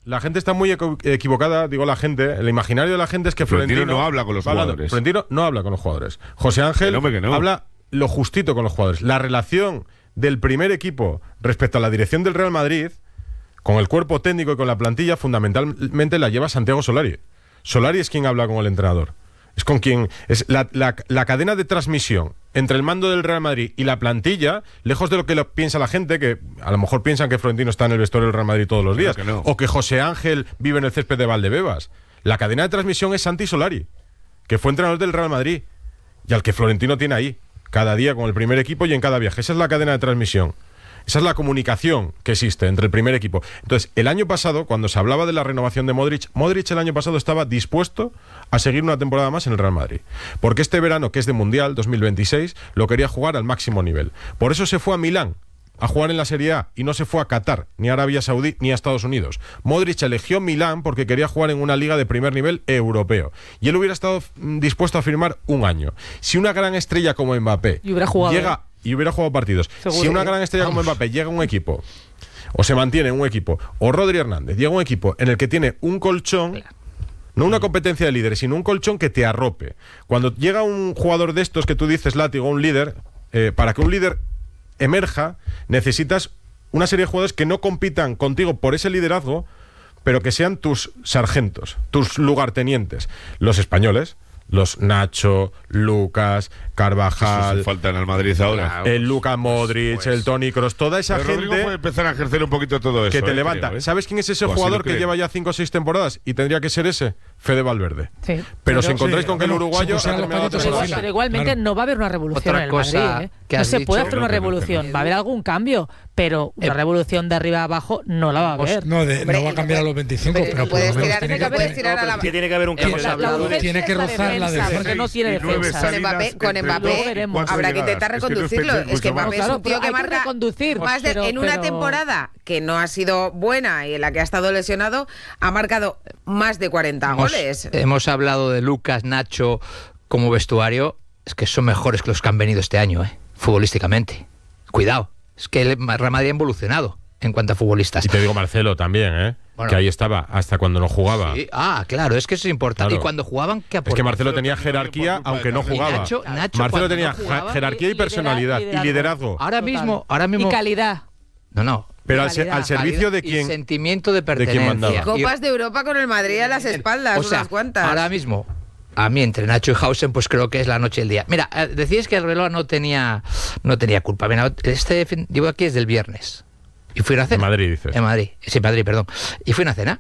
la gente está muy equivocada, digo la gente, el imaginario de la gente es que Florentino, Florentino no habla con los jugadores. Florentino no habla con los jugadores. José Ángel que no, que no. habla lo justito con los jugadores. La relación del primer equipo respecto a la dirección del Real Madrid, con el cuerpo técnico y con la plantilla, fundamentalmente la lleva Santiago Solari. Solari es quien habla con el entrenador. Es con quien es la, la, la cadena de transmisión entre el mando del Real Madrid y la plantilla, lejos de lo que lo piensa la gente, que a lo mejor piensan que Florentino está en el vestuario del Real Madrid todos los días, que no. o que José Ángel vive en el césped de Valdebebas. La cadena de transmisión es Santi Solari, que fue entrenador del Real Madrid y al que Florentino tiene ahí, cada día con el primer equipo y en cada viaje. Esa es la cadena de transmisión. Esa es la comunicación que existe entre el primer equipo. Entonces, el año pasado, cuando se hablaba de la renovación de Modric, Modric el año pasado estaba dispuesto a seguir una temporada más en el Real Madrid. Porque este verano, que es de Mundial dos mil veintiséis, lo quería jugar al máximo nivel. Por eso se fue a Milán a jugar en la Serie A y no se fue a Qatar, ni a Arabia Saudí, ni a Estados Unidos. Modric eligió Milán porque quería jugar en una liga de primer nivel europeo. Y él hubiera estado dispuesto a firmar un año. Si una gran estrella como Mbappé y hubiera jugado, llega... y hubiera jugado partidos. Seguro si una gran estrella como Mbappé llega a un equipo, o se mantiene en un equipo, o Rodri Hernández llega a un equipo en el que tiene un colchón, no una competencia de líderes, sino un colchón que te arrope. Cuando llega un jugador de estos que tú dices, látigo, un líder, eh, para que un líder emerja, necesitas una serie de jugadores que no compitan contigo por ese liderazgo, pero que sean tus sargentos, tus lugartenientes. Los españoles, los Nacho, Lucas, Carvajal. Eso faltan al Madrid ahora. El Luka Modric, pues, el Toni Kroos, toda esa pero gente. Rodrigo puede empezar a ejercer un poquito todo eso. Que te eh, levanta. creo, ¿eh? ¿Sabes quién es ese pues jugador que creen. lleva ya cinco o seis temporadas? Y tendría que ser ese. Fede Valverde. Sí. Pero, pero si encontráis sí, con que el uruguayo. Sí, pero, pero, pero igualmente claro. no va a haber una revolución Otra en el Madrid. ¿eh? No se dicho, puede hacer no, una no, revolución. no, no. Va a haber algún cambio, pero una eh, revolución de arriba a abajo no la va a haber. No, de, no va a cambiar a los veinticinco, pero, pero por lo menos tiene que, puedes tirar a la... tiene que haber un cambio. La, la, la tiene que rozar la defensa. Porque no tiene defensa. Con Mbappé, con Mbappé habrá que intentar reconducirlo. Es que Mbappé es un tío que marca más de, en una temporada que no ha sido buena y en la que ha estado lesionado, ha marcado más de cuarenta goles. Hemos hablado de Lucas, Nacho como vestuario, es que son mejores que los que han venido este año, ¿eh? Futbolísticamente. Cuidado, es que el Real Madrid ha evolucionado en cuanto a futbolistas. Y te digo Marcelo también, ¿eh? Bueno, que ahí estaba hasta cuando no jugaba. Sí. Ah, claro, es que eso es importante. Claro. Y cuando jugaban, ¿qué aportaba? Es que Marcelo tenía jerarquía, aunque no jugaba. Nacho, Nacho, Marcelo tenía no jugaba, jerarquía y personalidad liderazgo. y liderazgo. Ahora mismo, ahora mismo. Y calidad. No, no. Pero al, al servicio de quién. Y sentimiento de pertenencia. De quién Copas de Europa con el Madrid a las espaldas, o sea, unas cuantas. Ahora mismo, a mí entre Nacho y Hausen, pues creo que es la noche y el día. Mira, decías que el reloj no tenía, no tenía culpa. Mira, este llevo aquí desde el viernes. Y fui a una cena. En Madrid, dices. En Madrid, sí, Madrid, perdón. Y fui a una cena.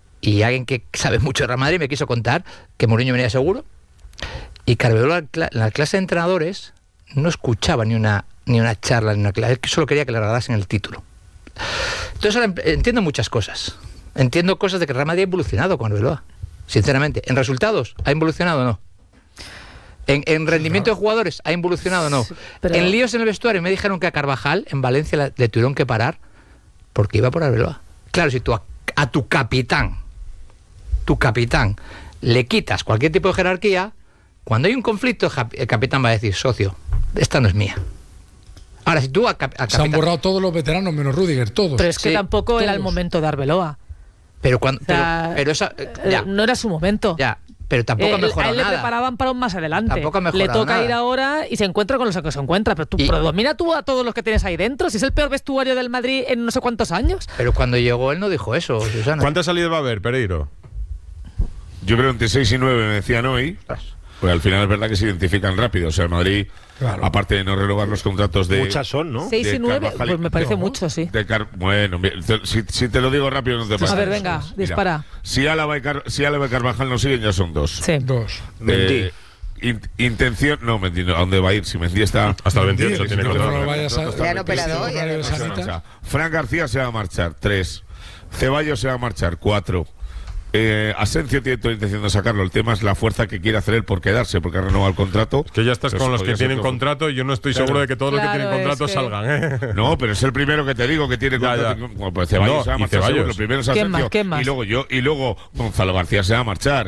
Y alguien que sabe mucho de Real Madrid me quiso contar que Mourinho venía seguro. Y Carvalho, en la clase de entrenadores, no escuchaba ni una, ni una charla, ni una clase. Él solo quería que le regalasen el título. Entonces ahora entiendo muchas cosas. Entiendo cosas de que el Real Madrid ha evolucionado con Arbeloa. Sinceramente. ¿En resultados ha evolucionado o no? ¿En, en rendimiento de jugadores ha evolucionado o no? Sí, pero... En líos en el vestuario me dijeron que a Carvajal en Valencia le, le tuvieron que parar porque iba por Arbeloa. Claro, si tú a, a tu capitán, tu capitán, le quitas cualquier tipo de jerarquía, cuando hay un conflicto el capitán va a decir, socio, esta no es mía. Ahora, si tú a, a capitán... Se han borrado todos los veteranos menos Rudiger, todos. Pero es que sí, tampoco todos. Era el momento de Arbeloa. Pero cuando... O sea, pero, pero esa, ya. No era su momento. Ya, pero tampoco eh, ha mejorado a él nada. le preparaban para un más adelante. Tampoco ha mejorado Le toca nada. ir ahora y se encuentra con los que se encuentra. Pero tú y... predomina tú a todos los que tienes ahí dentro. Si es el peor vestuario del Madrid en no sé cuántos años. Pero cuando llegó él no dijo eso, Susana. ¿Cuántas salidas va a haber, Pereiro? Yo creo entre seis y nueve me decían hoy. Pues al final es verdad que se identifican rápido. O sea, el Madrid, claro, aparte de no renovar los contratos de... Muchas son, ¿no? seis y nueve, pues me parece no, mucho, sí. De Car bueno, si, si te lo digo rápido no te pasa. A ver, venga, mira, dispara. Si Álava y, Car si Álava y Carvajal no siguen, ya son dos. Sí. Dos. Eh, in intención... No, Mendy, ¿a dónde va a ir? Si Mendy está... Hasta el veintiocho tiene que Le han operado hoy. Fran García se va a marchar, tres. Ceballos se va a marchar, cuatro. Eh, Asencio tiene toda la intención de sacarlo. El tema es la fuerza que quiere hacer él por quedarse, porque ha renovado el contrato. Es que ya estás con los que tienen contrato y yo no estoy claro. seguro de que todos claro, los que tienen contrato que... salgan. ¿eh? No, pero es el primero que te digo que tiene ya, contrato. Ya. Bueno, pues Ceballos no, se va a marchar. Seguro. Lo primero es Asencio. ¿Quién más? ¿Quién más? Y luego yo y luego Gonzalo García se va a marchar.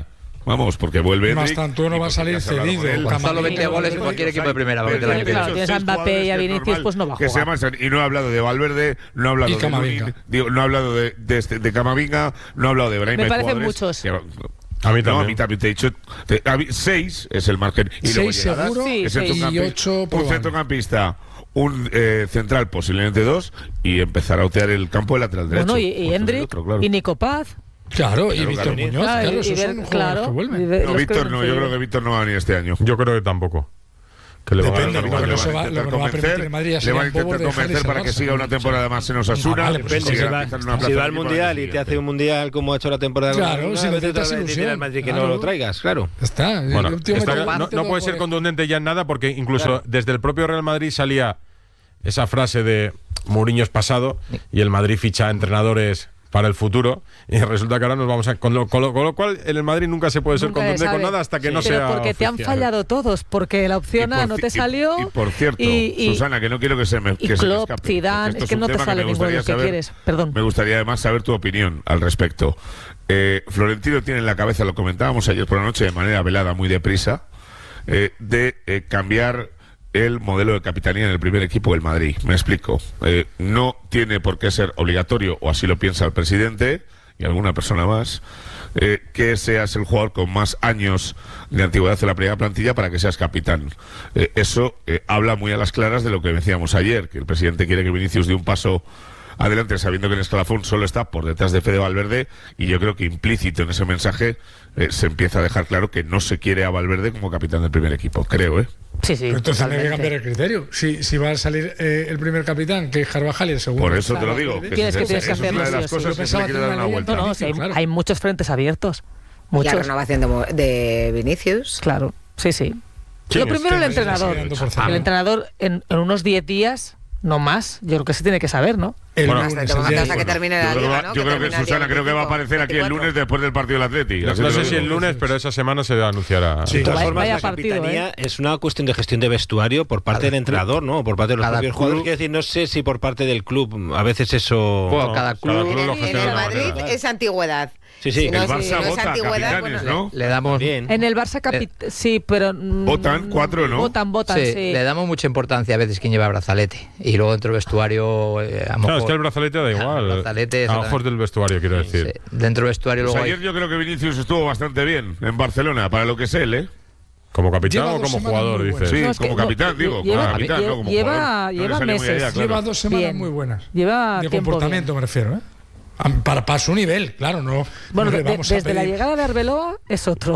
vamos, porque vuelve y más tanto no va a salir cedido. Gonzalo veinte goles en cualquier equipo de primera. Claro, tienes a Mbappé y a Vinicius, pues no va a jugar. Se llaman, y no he hablado de Valverde, no he hablado de Lunin, digo, no he hablado de, de, de, de Camavinga, no he hablado de Brahim. Me parecen muchos. Que, a mí también. No, a mí también te he dicho. Te, a mí, seis es el margen. Y seis luego seguro sí, es y ocho un centrocampista, un eh, central, posiblemente dos, y empezar a otear el campo de lateral derecho. Bueno, y, y Hendrik, claro. y Nico Paz. Claro, claro, y Víctor Muñoz, claro, claro, esos son jugadores claro, que vuelven. No, Víctor no, yo creo que Víctor no va a venir este año. Yo creo que tampoco. Que le Depende, va a lo que no se va, lo que no va a permitir en Madrid le van a intentar convencer para que siga una temporada más en Osasuna. Ah, vale, pues si, si, va, si va al Mundial y te hace un Mundial como ha hecho la temporada, claro, si te traes ilusión al Madrid que claro. no lo traigas, claro. Está. Bueno, está no, no puede ser contundente ya en nada porque incluso claro. desde el propio Real Madrid salía esa frase de Mourinho es pasado y el Madrid ficha entrenadores para el futuro y resulta que ahora nos vamos a con lo, con lo, con lo cual en el Madrid nunca se puede ser nunca contundente con nada hasta que sí. no pero sea porque oficial. Te han fallado todos porque la opción A no te salió y, y por cierto y, y, Susana que no quiero que se me y que Klopp, se me Zidane, es que no te sale ninguno de los que saber, quieres perdón me gustaría además saber tu opinión al respecto. eh, Florentino tiene en la cabeza, lo comentábamos ayer por la noche de manera velada muy deprisa, eh, de eh, cambiar el modelo de capitanía en el primer equipo del Madrid. Me explico. Eh, no tiene por qué ser obligatorio, o así lo piensa el presidente y alguna persona más, eh, que seas el jugador con más años de antigüedad en la primera plantilla para que seas capitán. Eh, eso eh, habla muy a las claras de lo que decíamos ayer, que el presidente quiere que Vinicius dé un paso adelante sabiendo que el escalafón solo está por detrás de Fede Valverde, y yo creo que implícito en ese mensaje eh, se empieza a dejar claro que no se quiere a Valverde como capitán del primer equipo, creo, ¿eh? Sí, sí. Pero entonces hay que cambiar el criterio. Si, si va a salir eh, el primer capitán, que es Carvajal, y el segundo. Por eso claro, te lo digo. Que tienes si que, tienes que hacerlo. Es una de las cosas que se le quiere dar una vuelta. No, no, sí, hay, claro. hay muchos frentes abiertos. Muchos. Y la renovación de, de Vinicius. Claro, sí, sí. Lo primero el entrenador. El entrenador en, en unos diez días, no más, yo creo que se tiene que saber, ¿no? El bueno, hasta, hasta bueno, que termine la liga, ¿no? Yo creo que, que Susana creo que va a aparecer aquí el lunes después del partido del Atleti. No, no sé si el lunes, pero esa semana se anunciará. Sí, de todas formas, la partido, capitanía ¿eh? es una cuestión de gestión de vestuario por parte cada del entrenador, ¿no? Por parte de los cada propios jugadores. Quiero decir, no sé si por parte del club, a veces eso. Bueno, no, cada club, cada club en, lo gestiona. En el Madrid manera. es antigüedad. Sí, sí. Si no, el Barça si no vota es antigüedad, capitanes, bueno, ¿no? Le damos bien. En el Barça capi eh, sí, pero votan cuatro, ¿no? Votan, votan, sí, sí. Le damos mucha importancia a veces quien lleva brazalete y luego dentro del vestuario. Eh, a claro, es que el brazalete da igual. El brazalete, a ojos del vestuario, quiero decir. Sí. Dentro del vestuario pues luego. Ayer hay... yo creo que Vinicius estuvo bastante bien en Barcelona para lo que es él, ¿eh? ¿Como capitán o como jugador, dices? Sí, no, es como que, capitán, no, digo. Lleva, como capitán, lleva, no como lleva, jugador. lleva no meses. allá, claro. Lleva dos semanas bien. muy buenas. Lleva de tiempo comportamiento, bien. me refiero, ¿eh? Para, para su nivel, claro, no. Bueno, no de, vamos desde a la llegada de Arbeloa es otro.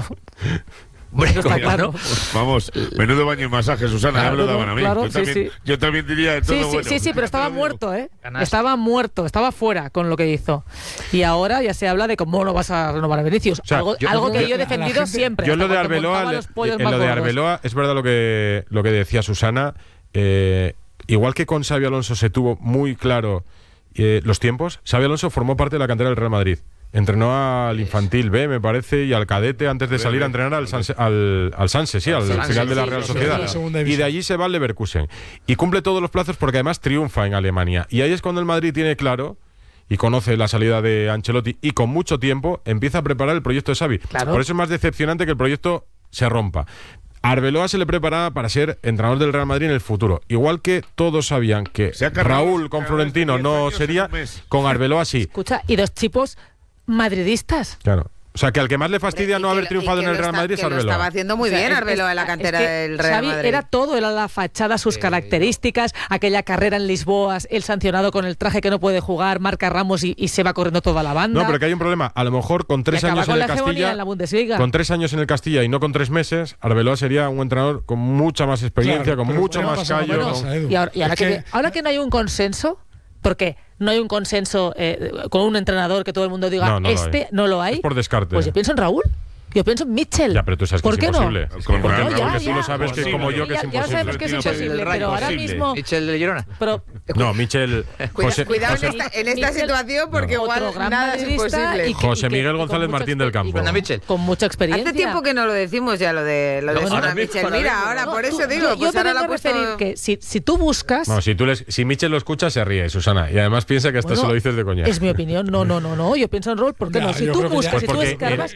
Bueno, está claro. Vamos, menudo baño y masaje, Susana, claro, ya me lo daban a mí. Claro, yo, también, sí, sí. yo también diría de todo sí, sí, bueno. Sí, sí, pero estaba muerto, ¿eh? Ganas. Estaba muerto, estaba fuera con lo que hizo. Y ahora ya se habla de cómo no vas a renovar a Vinicius. O sea, algo yo, algo que yo, yo he defendido gente, siempre. Yo en lo de Arbeloa, en lo de Arbeloa es verdad lo que, lo que decía Susana. Eh, igual que con Xabi Alonso se tuvo muy claro eh, los tiempos, Xabi Alonso formó parte de la cantera del Real Madrid. Entrenó al infantil B, me parece, y al cadete antes de salir a entrenar al Sanse, al, al Sanse, sí, al Sanse, final de la Real Sociedad. Y de allí se va al Leverkusen. Y cumple todos los plazos porque además triunfa en Alemania. Y ahí es cuando el Madrid tiene claro y conoce la salida de Ancelotti y con mucho tiempo empieza a preparar el proyecto de Xavi. Claro. Por eso es más decepcionante que el proyecto se rompa. A Arbeloa se le preparaba para ser entrenador del Real Madrid en el futuro. Igual que todos sabían que Raúl con Florentino no sería, con Arbeloa sí. Escucha, y dos tipos madridistas. Claro. O sea, que al que más le fastidia no haber lo, triunfado en el Real Madrid es Arbeloa. Lo estaba haciendo muy o sea, bien Arbeloa en la cantera es que del Real Xavi Madrid. Era todo, era la fachada, sus eh, características, aquella carrera en Lisboa, el sancionado con el traje que no puede jugar, marca Ramos y, y se va corriendo toda la banda. No, pero que hay un problema. A lo mejor con tres años en el Castilla, en la Bundesliga. con tres años en el Castilla y no con tres meses, Arbeloa sería un entrenador con mucha más experiencia, claro, con mucho más callo. Con... Y, ahora, y ahora, que, que, ahora que no hay un consenso, porque no hay un consenso eh, con un entrenador que todo el mundo diga, no, no este lo no lo hay. Es por descarte. Pues yo pienso en Raúl. Yo pienso en Mitchell. Ya, pero tú sabes que ¿Por es imposible. No? Con Raúl, no, ya, que tú ya. lo sabes que como yo que es ya, imposible. Ya sabemos que es imposible, pero ahora mismo... Mitchell de Girona. Pero, no, Mitchell... José, cuidado José, en esta, en esta situación porque no. igual nada es imposible. Y que, José Miguel y que, González Martín del Campo. Con, Mitchell. Con mucha experiencia. Hace tiempo que no lo decimos ya, lo de, lo de no, Sona Mitchell. Mira, ahora por eso digo, pues ahora la puesto... que si tú buscas... No, si Mitchell lo escucha se ríe, Susana. Y además piensa que esto se lo dices de coña. Es mi opinión. No, no, no, no. Yo pienso en Raúl, ¿por qué no? Si tú buscas, si tú escarbas...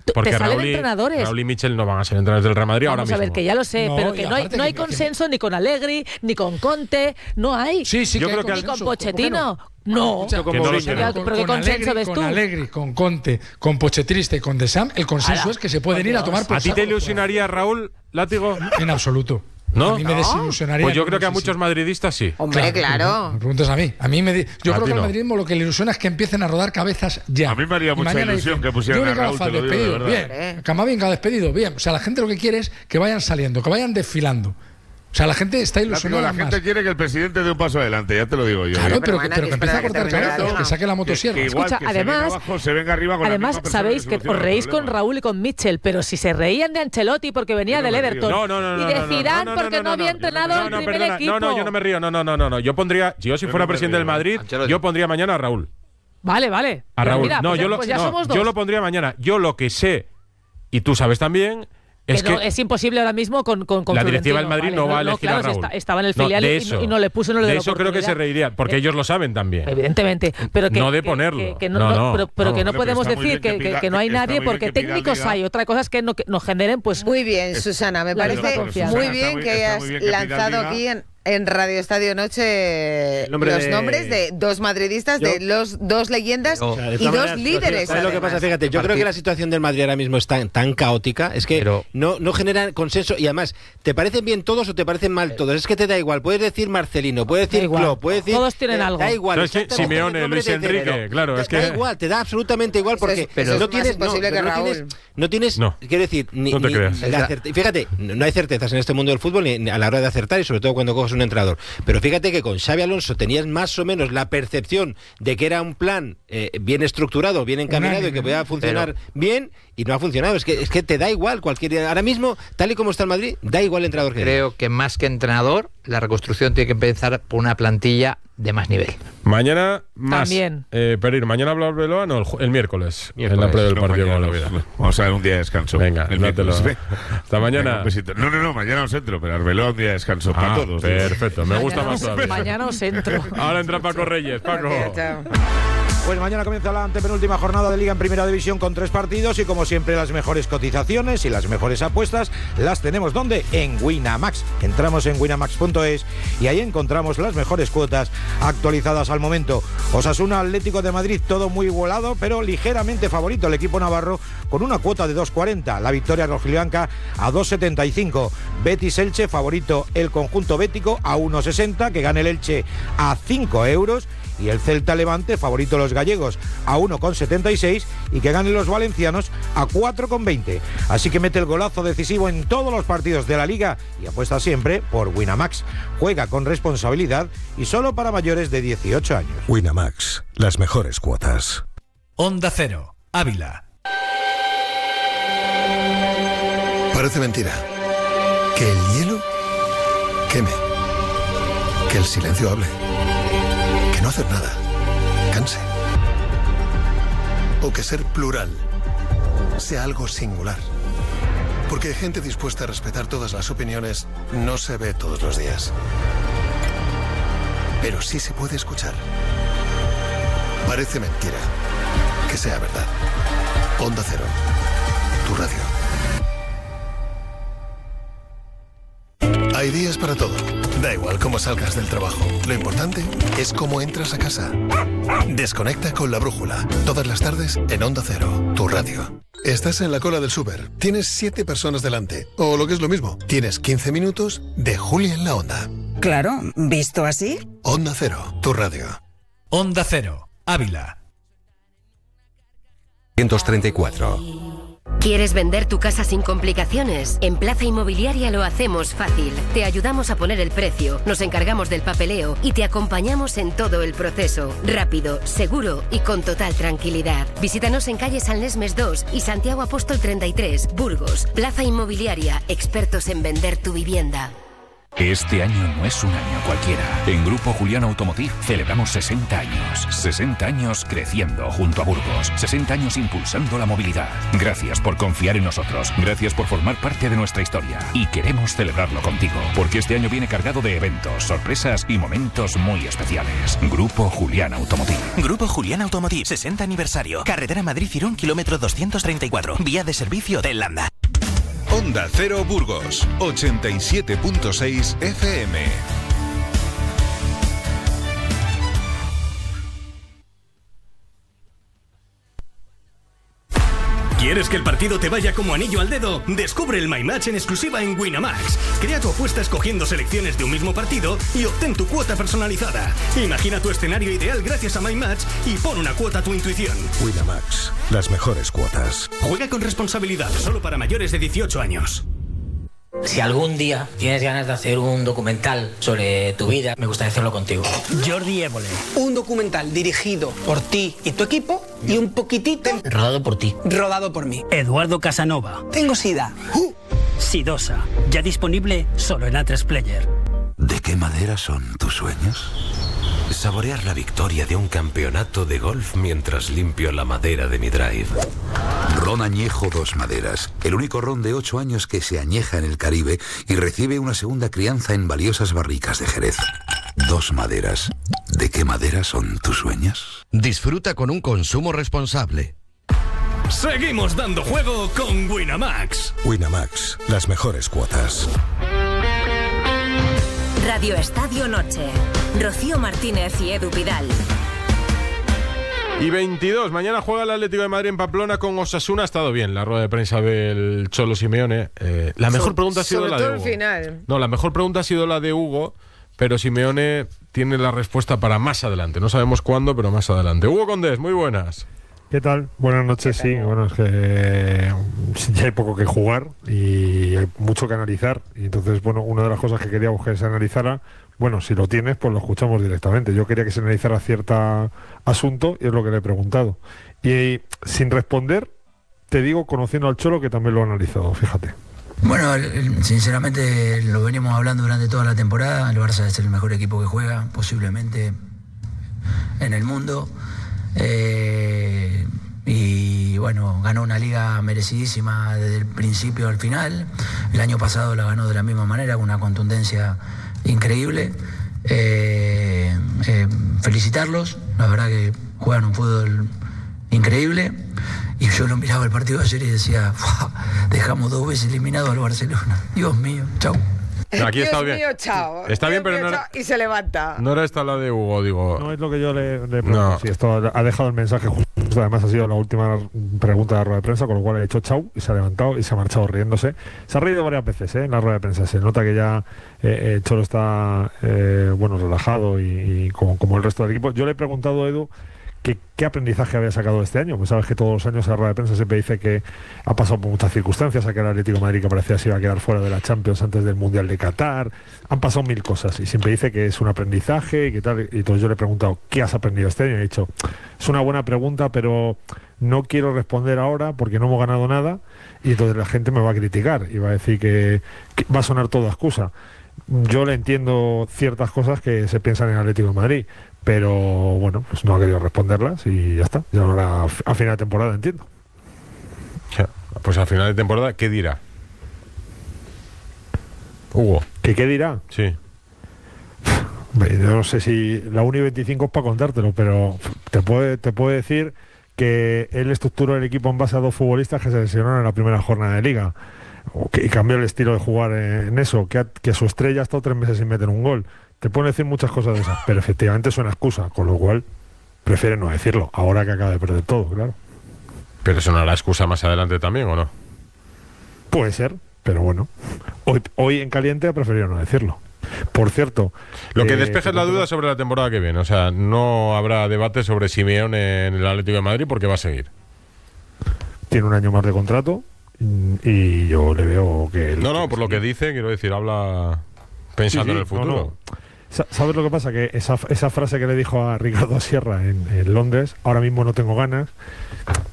porque te salen Raúl y, entrenadores. Raúl y Michel no van a ser entrenadores del Real Madrid Vamos ahora mismo. a ver, que ya lo sé, No, pero y que no hay, aparte no hay que- consenso que... ni con Allegri, ni con Conte, no hay. Sí, sí, Yo que creo hay que Ni consenso. con Pochettino. No. Escucha, Que no lo sé. Pero con, ¿qué con consenso Allegri, ves con tú? Allegri, con Conte, con Pochettino y con Deschamps, el consenso Ala, es que se pueden por ir a Dios. tomar por ¿A ti te saco. ilusionaría, Raúl, Látigo? En absoluto. ¿No? A mí me No. desilusionaría. Pues yo con creo que a muchísimo. muchos madridistas sí. Hombre, claro. Me preguntas a mí. A mí me di- yo A creo ti que al no. madridismo lo que le ilusiona es que empiecen a rodar cabezas ya. A mí me haría Y mucha mañana ilusión dicen, que pusieran yo a Raúl, Rafa te lo digo de despedido, verdad. bien. Camavinga despedido, bien. O sea, la gente lo que quiere es que vayan saliendo, que vayan desfilando. O sea, la gente está Látigo, ilusionada la gente más. quiere que el presidente dé un paso adelante, ya te lo digo yo. Claro, ¿eh? pero, que, Bueno, pero que que empiece a espera que cortar termine la cabezas, liga. que saque la Que- motosierra. que igual Escucha, que se venga además, abajo, se venga arriba con la además misma persona sabéis que que os soluciona reís el con problema. Raúl y con Mitchell, pero si se reían de Ancelotti porque venía Yo no del me río. Everton No, no, no, no, y no, de no, no, Zidane no, no, porque no, no, había no, entrenado no, al no, primer perdona, equipo. No, no, yo no me río. No, no, no, no, no. Yo pondría, si yo si Yo fuera no me presidente río. del Madrid, Ancelotti. yo pondría mañana a Raúl. Vale, vale. A Pero Raúl. mira, no, pues, yo ya- lo, pues ya no, somos dos. yo lo pondría mañana. Yo lo que sé, y tú sabes también, es que que no, es imposible ahora mismo con, con, con la directiva del Florentino, Madrid no vale, va a elegir claro, a Raúl. si está- estaba en el No, filial de y- eso, y, no le puso en lo de, de la eso creo que se oportunidad. reirían, porque Eh, ellos lo saben también. Evidentemente, pero que, No de que- ponerlo. que- que no, No, no, no, pero, pero no. que no Hombre, pero podemos está muy decir bien que, que que- pida- que no hay está nadie muy bien porque que pida técnicos liga. hay. Otra cosa es que no, que nos generen pues Muy bien, Susana, me La parece misma confianza. muy Susana, bien está muy- que está hayas muy bien que pidas lanzado liga. aquí en, en Radio Estadio Noche El nombre los de- nombres de dos madridistas, Yo- de los dos leyendas Pero- O sea, de y todas dos maneras, líderes. ¿Sabes lo que pasa? además. Fíjate, yo creo Partir- que la situación del Madrid ahora mismo es tan, tan caótica, es que Pero- no, no genera consenso y además, ¿te parecen bien todos o te parecen mal todos? Es que te da igual, puedes decir Marcelino, puedes decir Da igual. Klopp, puedes decir... Todos tienen eh, algo. Da igual. Pero es que exactamente, Simeone, el nombre Luis de Enrique, Cerero. claro, Da- es que- Da igual, te da absolutamente igual Eso porque es- eso no es tienes... más imposible no, que no Raúl. tienes, no tienes, No. quiero decir, ni, No te ni- creas. la certe- fíjate, no hay certezas en este mundo del fútbol ni, ni a la hora de acertar y sobre todo cuando coges un entrenador. Pero fíjate que con Xavi Alonso tenías más o menos la percepción de que era un plan eh, bien estructurado, bien encaminado Unánime, y que podía ¿no? funcionar bien y no ha funcionado. Es que, es que te da igual cualquier... Ahora mismo, tal y como está el Madrid, da igual el entrenador que Creo que más que entrenador, la reconstrucción tiene que empezar por una plantilla de más nivel. Mañana más. También. Eh, Perir, mañana habla Arbeloa, no, el, ju- el miércoles, en la Miércoles. previa del No, partido mañana, con la vida. Vamos a dar un día de descanso. Venga, El dátelo. miércoles. Hasta mañana. Venga, un besito. No, no, no, mañana os entro, pero Arbeloa un día de descanso para Ah, todos. perfecto, me gusta Mañana más os- todavía. Mañana os entro. Ahora entra Paco Reyes. Paco. Gracias, chao. Pues mañana comienza la antepenúltima jornada de Liga en Primera División con tres partidos y como siempre las mejores cotizaciones y las mejores apuestas las tenemos ¿dónde? En Winamax. Entramos en winamax punto es y ahí encontramos las mejores cuotas actualizadas al momento. Osasuna Atlético de Madrid, todo muy igualado, pero ligeramente favorito el equipo navarro con una cuota de dos cuarenta. La victoria rojiblanca a dos setenta y cinco. Betis Elche, favorito el conjunto bético a uno sesenta, que gane el Elche a cinco euros. Y el Celta Levante, favorito los gallegos, a uno setenta y seis y que ganen los valencianos a cuatro veinte. Así que mete el golazo decisivo en todos los partidos de la Liga y apuesta siempre por Winamax. Juega con responsabilidad y solo para mayores de dieciocho años. Winamax, las mejores cuotas. Onda Cero, Ávila. Parece mentira. Que el hielo queme. Que el silencio hable. Que no hacer nada canse. O que ser plural sea algo singular. Porque gente dispuesta a respetar todas las opiniones no se ve todos los días. Pero sí se puede escuchar. Parece mentira. Que sea verdad. Onda Cero. Tu radio. Hay días para todo. Da igual cómo salgas del trabajo. Lo importante es cómo entras a casa. Desconecta con la brújula. Todas las tardes en Onda Cero, tu radio. Estás en la cola del súper. Tienes siete personas delante. O lo que es lo mismo, tienes quince minutos de Julia en la Onda. Claro, ¿visto así? Onda Cero, tu radio. Onda Cero, Ávila. ciento treinta y cuatro. ¿Quieres vender tu casa sin complicaciones? En Plaza Inmobiliaria lo hacemos fácil. Te ayudamos a poner el precio, nos encargamos del papeleo y te acompañamos en todo el proceso. Rápido, seguro y con total tranquilidad. Visítanos en calle San Lesmes dos y Santiago Apóstol treinta y tres, Burgos. Plaza Inmobiliaria, expertos en vender tu vivienda. Este año no es un año cualquiera. En Grupo Julián Automotive celebramos sesenta años. sesenta años creciendo junto a Burgos. sesenta años impulsando la movilidad. Gracias por confiar en nosotros. Gracias por formar parte de nuestra historia. Y queremos celebrarlo contigo, porque este año viene cargado de eventos, sorpresas y momentos muy especiales. Grupo Julián Automotive. Grupo Julián Automotive, sesenta aniversario. Carretera Madrid-Cirón, kilómetro doscientos treinta y cuatro. Vía de servicio de Landa. Onda Cero Burgos, ochenta y siete punto seis F M. ¿Quieres que el partido te vaya como anillo al dedo? Descubre el My Match en exclusiva en Winamax. Crea tu apuesta escogiendo selecciones de un mismo partido y obtén tu cuota personalizada. Imagina tu escenario ideal gracias a My Match y pon una cuota a tu intuición. Winamax, las mejores cuotas. Juega con responsabilidad, solo para mayores de dieciocho años. Si algún día tienes ganas de hacer un documental sobre tu vida, me gustaría hacerlo contigo. Jordi Évole. Un documental dirigido por ti y tu equipo y un poquitito... Rodado por ti. Rodado por mí. Eduardo Casanova. Tengo sida. Uh. Sidosa. Ya disponible solo en A tres Player. ¿De qué madera son tus sueños? Saborear la victoria de un campeonato de golf mientras limpio la madera de mi drive. Ron Añejo Dos Maderas, el único ron de ocho años que se añeja en el Caribe y recibe una segunda crianza en valiosas barricas de Jerez. Dos Maderas. ¿De qué madera son tus sueños? Disfruta con un consumo responsable. Seguimos dando juego con Winamax. Winamax, las mejores cuotas. Radio Estadio Noche. Rocío Martínez y Edu Pidal. Y veintidós, mañana juega el Atlético de Madrid en Pamplona con Osasuna. Ha estado bien la rueda de prensa del Cholo Simeone. Eh, la mejor so, pregunta ha sido la de Hugo. Final. No, la mejor pregunta ha sido la de Hugo, pero Simeone tiene la respuesta para más adelante. No sabemos cuándo, pero más adelante. Hugo Condés, muy buenas. ¿Qué tal? Buenas noches, sí. Bueno, es que ya hay poco que jugar y hay mucho que analizar. Y entonces, bueno, una de las cosas que queríamos que se analizara, bueno, si lo tienes, pues lo escuchamos directamente. Yo quería que se analizara cierto asunto y es lo que le he preguntado. Y sin responder, te digo, conociendo al Cholo, que también lo ha analizado, fíjate. Bueno, sinceramente lo venimos hablando durante toda la temporada. El Barça es el mejor equipo que juega, posiblemente en el mundo. Eh, y bueno, ganó una liga merecidísima desde el principio al final. El año pasado la ganó de la misma manera, con una contundencia increíble. Eh, eh, felicitarlos, la verdad que juegan un fútbol increíble. Y yo lo miraba el partido de ayer y decía, dejamos dos veces eliminado al Barcelona. Dios mío, chau. Aquí Dios está bien. mío, chao. Está bien, Dios pero mío, no era, chao, y se levanta. No era esta la de Hugo, digo. No es lo que yo le, le pregunto. No. Sí, esto ha dejado el mensaje justo. Además ha sido la última pregunta de la rueda de prensa, con lo cual ha dicho chau y se ha levantado y se ha marchado riéndose. Se ha reído varias veces ¿eh? en la rueda de prensa. Se nota que ya eh, eh, Cholo está eh, bueno, relajado y, y como, como el resto del equipo. Yo le he preguntado a Edu que qué aprendizaje había sacado este año. Pues sabes que todos los años en la rueda de prensa siempre dice que ha pasado por muchas circunstancias, a que el Atlético de Madrid, que parecía que se iba a quedar fuera de la Champions antes del Mundial de Qatar, han pasado mil cosas y siempre dice que es un aprendizaje y que tal. Y entonces yo le he preguntado ¿qué has aprendido este año? Y he dicho, es una buena pregunta, pero no quiero responder ahora porque no hemos ganado nada y entonces la gente me va a criticar y va a decir que, que va a sonar toda excusa. Yo le entiendo ciertas cosas que se piensan en el Atlético de Madrid, pero bueno, pues no ha querido responderlas y ya está. Ya ahora a final de temporada, entiendo. Ya, pues a final de temporada, ¿qué dirá? Hugo. ¿Qué qué dirá? Sí. Yo no sé si la Uni veinticinco es para contártelo, pero te puede, te puede decir que él estructuró el equipo en base a dos futbolistas que se lesionaron en la primera jornada de Liga. Y cambió el estilo de jugar en eso, que, ha, que su estrella ha estado tres meses sin meter un gol. Te pueden decir muchas cosas de esas, pero efectivamente es una excusa, con lo cual prefiere no decirlo, ahora que acaba de perder todo, claro. ¿Pero eso no la excusa más adelante también o no? Puede ser, pero bueno, hoy, hoy en caliente ha preferido no decirlo. Por cierto, lo que eh, despeja es la duda sobre la temporada que viene, o sea, no habrá debate sobre Simeone en el Atlético de Madrid porque va a seguir. Tiene un año más de contrato y yo le veo que... No, no, por lo que dice, quiero decir, habla pensando sí, sí, en el futuro. No, no. ¿Sabes lo que pasa? Que esa, esa frase que le dijo a Ricardo Sierra en, en Londres, ahora mismo no tengo ganas,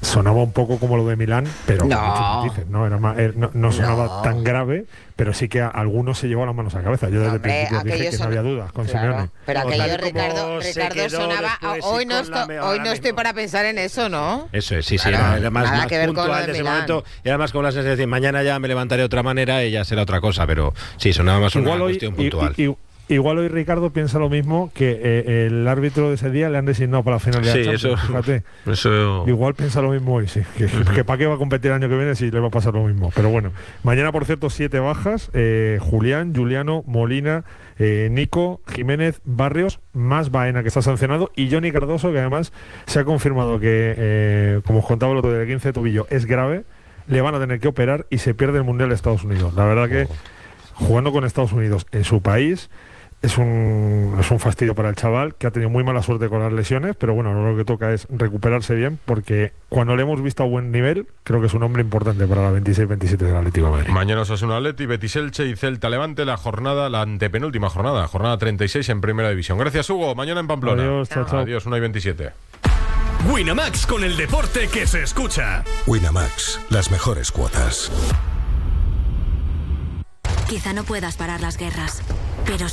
sonaba un poco como lo de Milán, pero no, con muchos matices, ¿no? Era más, no, no sonaba no. tan grave, pero sí que a algunos se llevó las manos a la cabeza. Yo desde el principio dije que son... no había dudas con claro, Simeone. Pero aquello de Ricardo, Ricardo sonaba, hoy no, esto, hoy no estoy para pensar en eso, ¿no? Eso es, sí, sí, claro, era, era más, más puntual de ese Milán. Momento, era más como la sensación de decir, mañana ya me levantaré de otra manera y ya será otra cosa, pero sí, sonaba más igual una hoy, cuestión puntual. Y, y, Igual hoy Ricardo piensa lo mismo, que eh, el árbitro de ese día le han designado para la final de la Champions. Sí, eso, fíjate. Eso... Igual piensa lo mismo hoy, sí. Que, que para qué va a competir el año que viene si le va a pasar lo mismo. Pero bueno, mañana, por cierto, siete bajas. Eh, Julián, Juliano, Molina, eh, Nico, Jiménez, Barrios, más Baena, que está sancionado, y Johnny Cardoso, que además se ha confirmado que, eh, como os contaba el otro día, el quince de tobillo es grave, le van a tener que operar y se pierde el Mundial de Estados Unidos. La verdad que jugando con Estados Unidos en su país... Es un, es un fastidio para el chaval, que ha tenido muy mala suerte con las lesiones, pero bueno, lo que toca es recuperarse bien, porque cuando le hemos visto a buen nivel, creo que es un hombre importante para la veintiséis veintisiete del Atlético de Madrid. Mañana Osasuna Atleti, Betis Elche y Celta Levante, la jornada, la antepenúltima jornada, jornada treinta y seis en Primera División. Gracias, Hugo. Mañana en Pamplona. Adiós, chao, chao. Adiós, una y veintisiete. Winamax, con el deporte que se escucha. Winamax, las mejores cuotas. Quizá no puedas parar las guerras, pero sí